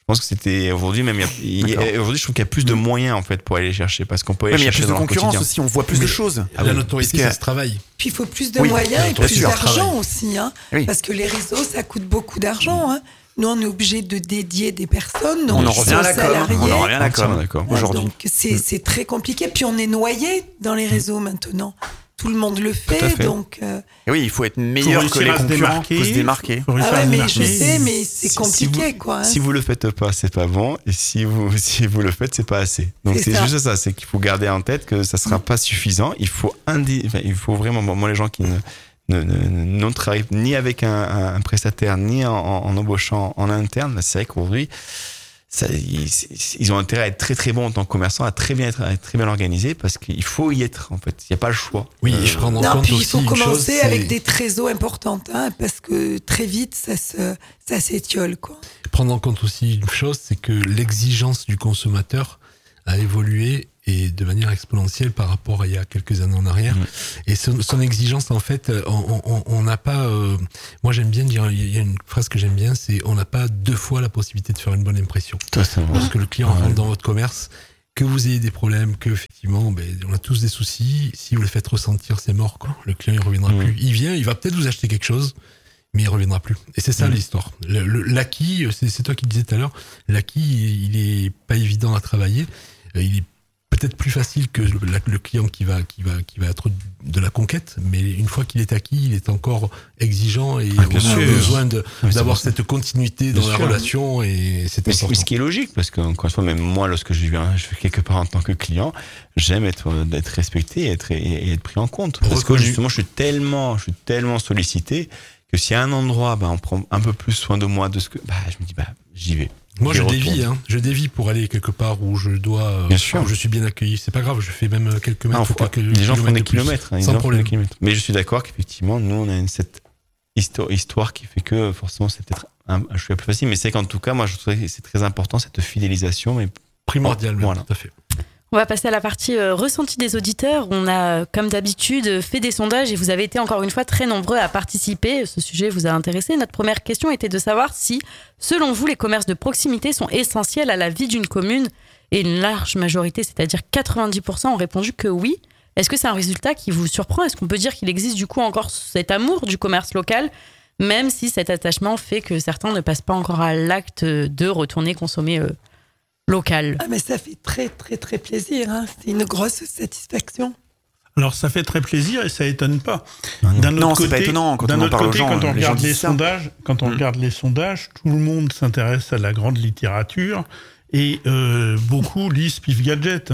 Speaker 8: pense que c'était aujourd'hui même. Il y a, il y a, aujourd'hui, je trouve qu'il y a plus de moyens en fait pour aller les chercher parce qu'on peut aller
Speaker 2: ouais,
Speaker 8: chercher.
Speaker 2: Mais il y a plus de concurrence aussi. On voit plus
Speaker 5: mais
Speaker 2: de choses.
Speaker 5: Ah la oui, notoriété, ça se travaille.
Speaker 7: Puis il faut plus de oui, moyens et plus d'argent aussi, hein, oui. Parce que les réseaux, ça coûte beaucoup d'argent. Hein. Nous, on est obligé de dédier des personnes. Donc
Speaker 2: on en revient à la com. On en revient à la com.
Speaker 8: D'accord.
Speaker 2: Aujourd'hui.
Speaker 7: Donc c'est, c'est très compliqué. Puis on est noyé dans les réseaux maintenant. Tout le monde le fait, fait. donc. Euh...
Speaker 2: Et oui, il faut être meilleur faut que les concurrents. Il faut se démarquer.
Speaker 7: Ah ouais, mais je sais, mais c'est compliqué,
Speaker 8: si vous,
Speaker 7: quoi. Hein.
Speaker 8: Si vous le faites pas, c'est pas bon, et si vous si vous le faites, c'est pas assez. Donc c'est, c'est ça. juste ça, c'est qu'il faut garder en tête que ça sera mmh. pas suffisant. Il faut indi... enfin, il faut vraiment, moi les gens qui ne ne, ne, ne travaillent ni avec un, un prestataire ni en, en, en embauchant en interne, c'est vrai qu'aujourd'hui. Ça, ils, ils ont intérêt à être très très bons en tant que commerçants, à très bien être, à être très bien organisés parce qu'il faut y être en fait. Il n'y a pas le choix.
Speaker 5: Oui, euh, je prends en
Speaker 7: non,
Speaker 5: compte
Speaker 7: puis
Speaker 5: aussi
Speaker 7: il faut
Speaker 5: une
Speaker 7: commencer
Speaker 5: chose,
Speaker 7: avec
Speaker 5: c'est...
Speaker 7: des trésors importants, hein, parce que très vite ça se ça s'étiole quoi.
Speaker 5: Prendre en compte aussi une chose, c'est que l'exigence du consommateur a évolué et de manière exponentielle par rapport à il y a quelques années en arrière. Mmh. Et son, son exigence, en fait, on n'a pas... Euh, moi, j'aime bien dire, il y a une phrase que j'aime bien, c'est on n'a pas deux fois la possibilité de faire une bonne impression. Parce que le client rentre dans votre commerce, que vous ayez des problèmes, que effectivement, ben, on a tous des soucis, si vous le faites ressentir, c'est mort, quoi. Le client, il reviendra mmh. plus. Il vient, il va peut-être vous acheter quelque chose, mais il reviendra plus. Et c'est ça mmh. l'histoire. Le, le, l'acquis, c'est, c'est toi qui le disais tout à l'heure, l'acquis, il, il est pas évident à travailler. Il est peut-être plus facile que le, le client qui va, qui, va, qui va être de la conquête, mais une fois qu'il est acquis, il est encore exigeant et ah, on a sûr. besoin de, oui, d'avoir cette continuité dans bien la sûr. relation et c'est mais important.
Speaker 8: Ce qui est logique, parce que encore une fois, même moi, lorsque je viens, je vais quelque part en tant que client, j'aime être, être respecté et être, et être pris en compte. Parce Reconnu. que justement, je suis tellement, je suis tellement sollicité que s'il y a un endroit, bah, on prend un peu plus soin de moi, de ce que, bah, je me dis, bah, j'y vais.
Speaker 5: Moi, je dévie, hein. Je dévie pour aller quelque part où je dois,
Speaker 8: bien sûr.
Speaker 5: où je suis bien accueilli. C'est pas grave, je fais même quelques mètres.
Speaker 8: Ah,
Speaker 5: quelques
Speaker 8: les gens font des kilomètres, hein,
Speaker 5: sans problème.
Speaker 8: Kilomètres. Mais je suis d'accord qu'effectivement, nous, on a une, cette histoire, histoire qui fait que forcément, c'est peut-être un, un choix plus facile. Mais c'est qu'en tout cas, moi, je trouve que c'est très important, cette fidélisation. Mais
Speaker 5: primordial, oh, voilà. Tout à fait.
Speaker 3: On va passer à la partie euh, ressenti des auditeurs. On a, comme d'habitude, fait des sondages et vous avez été encore une fois très nombreux à participer. Ce sujet vous a intéressé. Notre première question était de savoir si, selon vous, les commerces de proximité sont essentiels à la vie d'une commune. Et une large majorité, c'est-à-dire quatre-vingt-dix pour cent, ont répondu que oui. Est-ce que c'est un résultat qui vous surprend ? Est-ce qu'on peut dire qu'il existe du coup encore cet amour du commerce local, même si cet attachement fait que certains ne passent pas encore à l'acte de retourner consommer euh, local.
Speaker 7: Ah mais ça fait très très très plaisir, hein. C'est une grosse satisfaction.
Speaker 4: Alors ça fait très plaisir et ça étonne pas.
Speaker 2: Non, d'un autre non côté, c'est pas étonnant quand
Speaker 4: d'un
Speaker 2: on en
Speaker 4: autre
Speaker 2: parle
Speaker 4: côté,
Speaker 2: aux gens.
Speaker 4: Quand on
Speaker 2: les
Speaker 4: regarde
Speaker 2: gens
Speaker 4: les sondages, quand on mmh. regarde les sondages, tout le monde s'intéresse à la grande littérature. Et euh, beaucoup lisent Pif Gadget.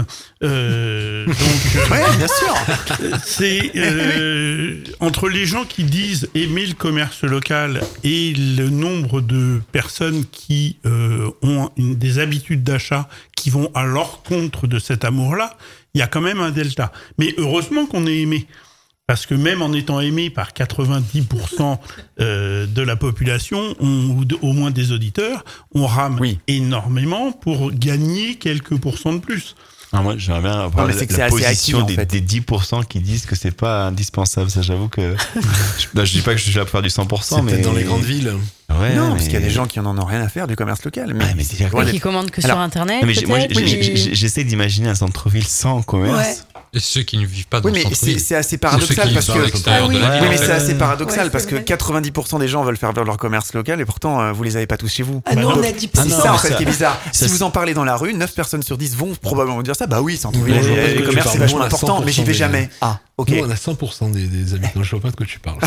Speaker 4: Euh, donc, euh,
Speaker 2: ouais, bien sûr.
Speaker 4: C'est euh, entre les gens qui disent aimer le commerce local et le nombre de personnes qui euh, ont une, des habitudes d'achat qui vont à l'encontre de cet amour-là, il y a quand même un delta. Mais heureusement qu'on est aimé. Parce que même en étant aimé par quatre-vingt-dix pour cent euh, de la population, on, ou de, au moins des auditeurs, on rame oui. énormément pour gagner quelques pourcents de plus.
Speaker 8: Ah, moi, j'aimerais bien avoir la, la position actif, des, en fait. des dix pour cent qui disent que c'est pas indispensable. Ça, j'avoue que je, là, je dis pas que je suis là pour faire du cent pour cent,
Speaker 5: c'est
Speaker 8: mais
Speaker 5: peut-être dans les grandes villes.
Speaker 2: Ouais, non, mais... parce qu'il y a des gens qui en ont rien à faire du commerce local. Mais,
Speaker 8: ah, mais
Speaker 3: c'est et qui commandent que Alors, sur Internet.
Speaker 8: Mais moi, j'essaie d'imaginer un centre-ville sans commerce.
Speaker 3: Ouais.
Speaker 9: Et ceux qui ne vivent pas dans
Speaker 2: oui,
Speaker 9: le centre-ville.
Speaker 2: C'est, c'est assez paradoxal parce que
Speaker 9: ah, oui.
Speaker 2: oui,
Speaker 9: ouais,
Speaker 2: mais c'est assez paradoxal
Speaker 7: ouais,
Speaker 2: parce que quatre-vingt-dix pour cent des gens veulent faire leur commerce local et pourtant euh, vous les avez pas tous chez vous.
Speaker 7: Ah non, on a dix pour cent.
Speaker 2: C'est ça en fait qui est bizarre. Si vous en parlez dans la rue, neuf personnes sur dix vont probablement dire ça. Bah oui, centre-ville, les commerces c'est vachement important, mais j'y vais jamais. Ah. Ok.
Speaker 5: Nous, on a cent pour cent des, des habitants. Je vois pas de quoi tu parles.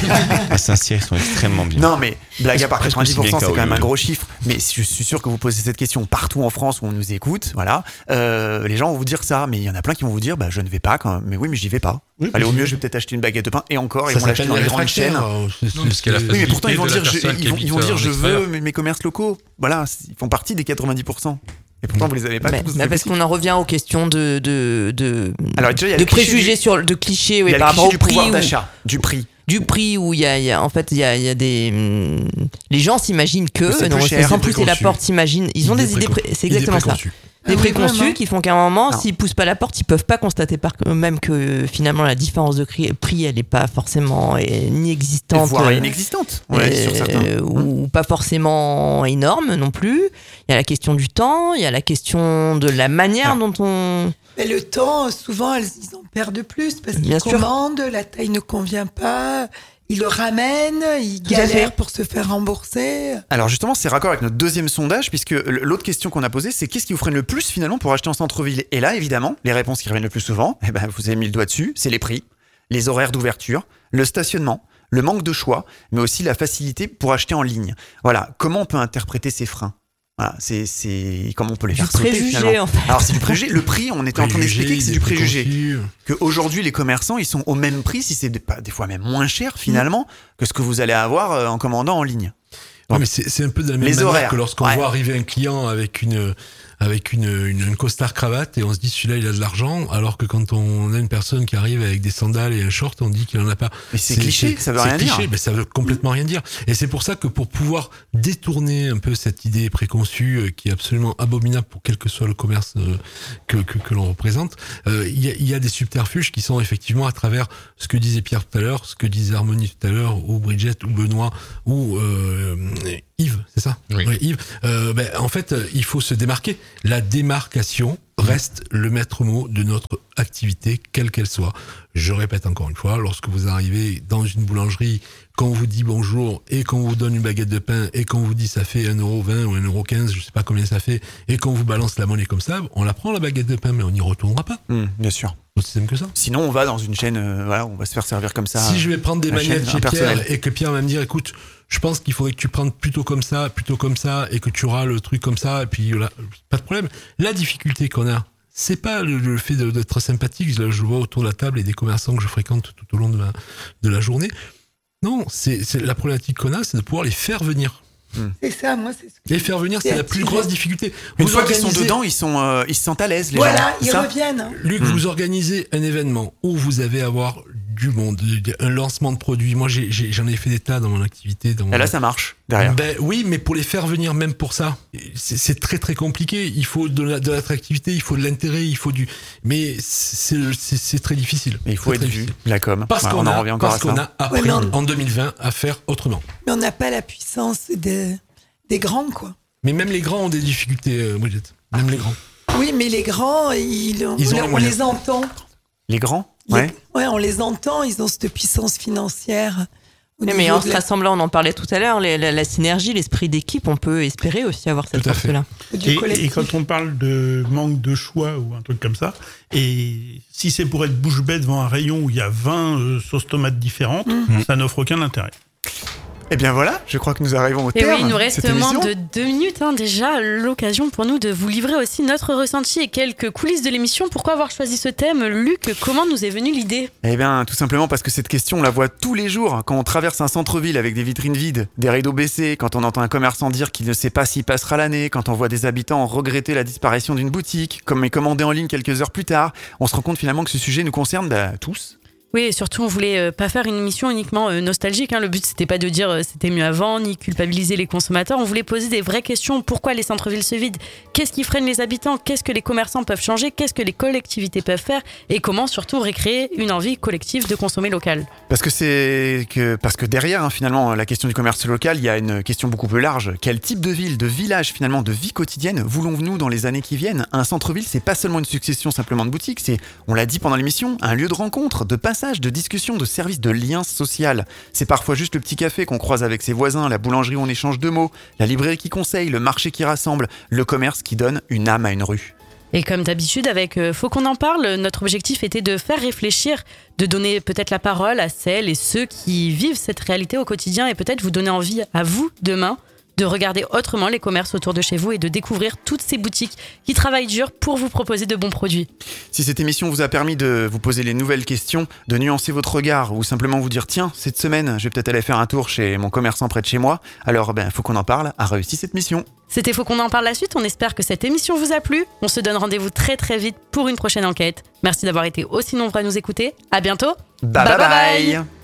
Speaker 8: À Saint-Cyr, ils sont extrêmement bien.
Speaker 2: Non, mais blague à part, quatre-vingt-dix pour cent, c'est quand même un gros chiffre. Mais je suis sûr que vous posez cette question partout en France où on nous écoute. Voilà. Euh, les gens vont vous dire ça, mais il y en a plein qui vont vous dire, bah, je ne vais pas quand même. Mais oui, mais j'y vais pas. Oui, Allez, au mieux, je vais peut-être acheter une baguette de pain et encore, ils vont l'acheter dans les grandes chaînes.
Speaker 9: Non, parce que la
Speaker 2: oui, mais pourtant, ils vont dire, je, ils vont, ils vont dire, je veux mes, mes commerces locaux. Voilà, ils font partie des quatre-vingt-dix pour cent. Et pourtant, vous les avez pas
Speaker 1: mais,
Speaker 2: tous.
Speaker 1: Mais parce qu'on en revient aux questions de de de,
Speaker 2: Alors, déjà,
Speaker 1: de préjugés du, sur de clichés, oui, par rapport au
Speaker 2: du
Speaker 1: prix
Speaker 2: pouvoir
Speaker 1: ou,
Speaker 2: d'achat, du prix.
Speaker 1: Du prix où il y a, y a en fait il y a, y a des les gens s'imaginent que
Speaker 2: c'est
Speaker 1: non,
Speaker 2: cher,
Speaker 1: sans pousser la porte s'imaginent ils ont des idées pré- c'est exactement ça. Des
Speaker 7: Ah oui,
Speaker 1: préconçus
Speaker 7: vraiment.
Speaker 1: qui font qu'à un moment,
Speaker 2: Non.
Speaker 1: s'ils poussent pas la porte, ils peuvent pas constater par eux-mêmes que euh, finalement la différence de cri- prix, elle est pas forcément euh, ni existante,
Speaker 2: Voire
Speaker 1: euh,
Speaker 2: inexistante, ouais,
Speaker 1: euh,
Speaker 2: sur certains.
Speaker 1: ou pas forcément énorme non plus. Il y a la question du temps, il y a la question de la manière
Speaker 2: Ah.
Speaker 1: dont on...
Speaker 7: Mais le temps, souvent, elles, ils en perdent plus parce
Speaker 1: Bien
Speaker 7: qu'ils
Speaker 1: sûr.
Speaker 7: commandent, la taille ne convient pas, ils le ramènent, ils
Speaker 1: Tout à fait.
Speaker 7: galèrent pour se faire rembourser.
Speaker 2: Alors justement, c'est raccord avec notre deuxième sondage, puisque l'autre question qu'on a posée, c'est qu'est-ce qui vous freine le plus finalement pour acheter en centre-ville? Et là, évidemment, les réponses qui reviennent le plus souvent, eh ben, vous avez mis le doigt dessus, c'est les prix, les horaires d'ouverture, le stationnement, le manque de choix, mais aussi la facilité pour acheter en ligne. Voilà, comment on peut interpréter ces freins? Voilà, c'est, c'est comment on peut les
Speaker 1: Du
Speaker 2: faire sauter
Speaker 1: préjugé,
Speaker 2: finalement.
Speaker 1: en fait.
Speaker 2: Alors c'est du préjugé. Le prix, on était en train d'expliquer que c'est du préjugé.
Speaker 5: préjugé.
Speaker 2: Qu'aujourd'hui, les commerçants, ils sont au même prix, si c'est des, pas- des fois même moins cher finalement, que ce que vous allez avoir euh, en commandant en ligne.
Speaker 5: Ouais, mais c'est, c'est un peu de la même
Speaker 2: Les
Speaker 5: manière
Speaker 2: horaires,
Speaker 5: que lorsqu'on
Speaker 2: ouais.
Speaker 5: voit arriver un client avec une avec une, une, une costard cravate et on se dit celui-là il a de l'argent, alors que quand on a une personne qui arrive avec des sandales et un short, on dit qu'il en a pas.
Speaker 2: Mais c'est cliché, ça veut rien
Speaker 5: cliché,
Speaker 2: dire.
Speaker 5: mais ça veut complètement rien dire. Et c'est pour ça que pour pouvoir détourner un peu cette idée préconçue euh, qui est absolument abominable pour quel que soit le commerce euh, que, que, que l'on représente, euh, il y, a, il y a des subterfuges qui sont effectivement à travers ce que disait Pierre tout à l'heure, ce que disait Harmonie tout à l'heure, ou Bridget, ou Benoît, ou euh, Yves, c'est ça?
Speaker 9: Oui.
Speaker 5: Ouais, Yves. Euh, ben, en fait, euh, il faut se démarquer. La démarcation reste le maître mot de notre activité, quelle qu'elle soit. Je répète encore une fois, lorsque vous arrivez dans une boulangerie, quand on vous dit bonjour et qu'on vous donne une baguette de pain et qu'on vous dit ça fait un euro vingt ou un euro quinze, je sais pas combien ça fait, et qu'on vous balance la monnaie comme ça, on la prend la baguette de pain, mais on n'y retournera pas.
Speaker 2: Mmh, bien sûr.
Speaker 5: Aussi simple que ça.
Speaker 2: Sinon, on va dans une chaîne, euh, voilà, on va se faire servir comme ça.
Speaker 5: Si je vais prendre des
Speaker 2: la chaîne
Speaker 5: manettes chez
Speaker 2: impersonnelle.
Speaker 5: Pierre et que Pierre va me dire, écoute, je pense qu'il faudrait que tu prennes plutôt comme ça, plutôt comme ça, et que tu auras le truc comme ça, et puis voilà, pas de problème. La difficulté qu'on a, c'est pas le, le fait de- d'être sympathique. Là, je vois autour de la table et des commerçants que je fréquente tout au long de la, de la journée. Non, c'est, c'est la problématique qu'on a, c'est de pouvoir les faire venir.
Speaker 7: C'est ça, moi, c'est ce que
Speaker 5: Les faire venir, c'est la plus grosse difficulté.
Speaker 2: Une
Speaker 5: Vous
Speaker 2: fois qu'ils sont
Speaker 5: organisez-
Speaker 2: dedans, ils sont, euh, ils se sentent à l'aise, les
Speaker 7: Voilà,
Speaker 2: gens.
Speaker 7: ils
Speaker 2: C'est ça
Speaker 7: reviennent. hein.
Speaker 5: Luc,
Speaker 2: Hmm.
Speaker 5: vous organisez un événement où vous avez à avoir du monde, un lancement de produits. Moi, j'ai, j'ai- j'en ai fait des tas dans mon activité. Dans mon...
Speaker 2: Et là, ça marche derrière.
Speaker 5: Ben oui, mais pour les faire venir, même pour ça, c'est, c'est très très compliqué. Il faut de, la, de l'attractivité, il faut de l'intérêt, il faut du. Mais c'est, c'est, c'est très difficile.
Speaker 2: Mais il faut
Speaker 5: Très,
Speaker 2: être
Speaker 5: très
Speaker 2: vu,
Speaker 5: difficile.
Speaker 2: la com.
Speaker 5: Parce
Speaker 2: Ouais,
Speaker 5: qu'on
Speaker 2: on
Speaker 5: a,
Speaker 2: en revient encore
Speaker 5: parce
Speaker 2: à
Speaker 5: qu'on
Speaker 2: ça.
Speaker 5: a appris
Speaker 7: Ouais, mais on-
Speaker 5: en deux mille vingt à faire autrement.
Speaker 7: Mais on n'a pas la puissance de- des grands, quoi.
Speaker 5: Mais même les grands ont des difficultés, euh, Bridget. Même les grands.
Speaker 7: Oui, mais les grands, ils, on,
Speaker 5: Ils ont
Speaker 7: on
Speaker 5: les moyens.
Speaker 7: les entend.
Speaker 2: Les grands
Speaker 7: Les-
Speaker 2: Ouais.
Speaker 7: ouais, on les entend, ils ont cette puissance financière. au
Speaker 1: Mais,
Speaker 7: niveau
Speaker 1: mais en
Speaker 7: de
Speaker 1: se
Speaker 7: la-
Speaker 1: rassemblant, on en parlait tout à l'heure, les- la, la synergie, l'esprit d'équipe, on peut espérer aussi avoir cette
Speaker 5: Tout à fait.
Speaker 1: force-là.
Speaker 7: du
Speaker 4: Et,
Speaker 7: collectif.
Speaker 4: et quand on parle de manque de choix ou un truc comme ça, et si c'est pour être bouche bée devant un rayon où il y a vingt euh, sauces tomates différentes,
Speaker 2: Mmh.
Speaker 4: ça n'offre aucun intérêt.
Speaker 2: Eh bien voilà, je crois que nous arrivons au
Speaker 3: Et
Speaker 2: terme
Speaker 3: oui, il nous
Speaker 2: de
Speaker 3: reste
Speaker 2: cette
Speaker 3: moins
Speaker 2: émission.
Speaker 3: de deux minutes hein, déjà. L'occasion pour nous de vous livrer aussi notre ressenti et quelques coulisses de l'émission. Pourquoi avoir choisi ce thème, Luc? Comment nous est venue l'idée?
Speaker 2: Eh bien, tout simplement parce que cette question, on la voit tous les jours. Quand on traverse un centre-ville avec des vitrines vides, des rideaux baissés, quand on entend un commerçant dire qu'il ne sait pas s'il passera l'année, quand on voit des habitants regretter la disparition d'une boutique, comme est commandé en ligne quelques heures plus tard, on se rend compte finalement que ce sujet nous concerne bah, tous.
Speaker 3: Oui, et surtout, on voulait euh, pas faire une émission uniquement euh, nostalgique. Hein. Le but, c'était pas de dire euh, c'était mieux avant, ni culpabiliser les consommateurs. On voulait poser des vraies questions. Pourquoi les centres-villes se vident? Qu'est-ce qui freine les habitants? Qu'est-ce que les commerçants peuvent changer? Qu'est-ce que les collectivités peuvent faire? Et comment surtout récréer une envie collective de consommer local?
Speaker 2: Parce que c'est que parce que derrière hein, finalement la question du commerce local, il y a une question beaucoup plus large. Quel type de ville, de village finalement, de vie quotidienne voulons-nous dans les années qui viennent? Un centre-ville, c'est pas seulement une succession simplement de boutiques, c'est, on l'a dit pendant l'émission, un lieu de rencontre, de passage, de discussion, de service, de lien social. C'est parfois juste le petit café qu'on croise avec ses voisins, la boulangerie où on échange deux mots, la librairie qui conseille, le marché qui rassemble, le commerce qui donne une âme à une rue.
Speaker 3: Et comme d'habitude, avec euh, Faut qu'on en parle, notre objectif était de faire réfléchir, de donner peut-être la parole à celles et ceux qui vivent cette réalité au quotidien et peut-être vous donner envie à vous, demain, de regarder autrement les commerces autour de chez vous et de découvrir toutes ces boutiques qui travaillent dur pour vous proposer de bons produits.
Speaker 2: Si cette émission vous a permis de vous poser les nouvelles questions, de nuancer votre regard ou simplement vous dire tiens, cette semaine, je vais peut-être aller faire un tour chez mon commerçant près de chez moi, alors ben faut qu'on en parle, a réussi cette mission.
Speaker 3: C'était Faut qu'on en parle la suite, on espère que cette émission vous a plu. On se donne rendez-vous très très vite pour une prochaine enquête. Merci d'avoir été aussi nombreux à nous écouter. À bientôt.
Speaker 2: Bye bye bye, bye.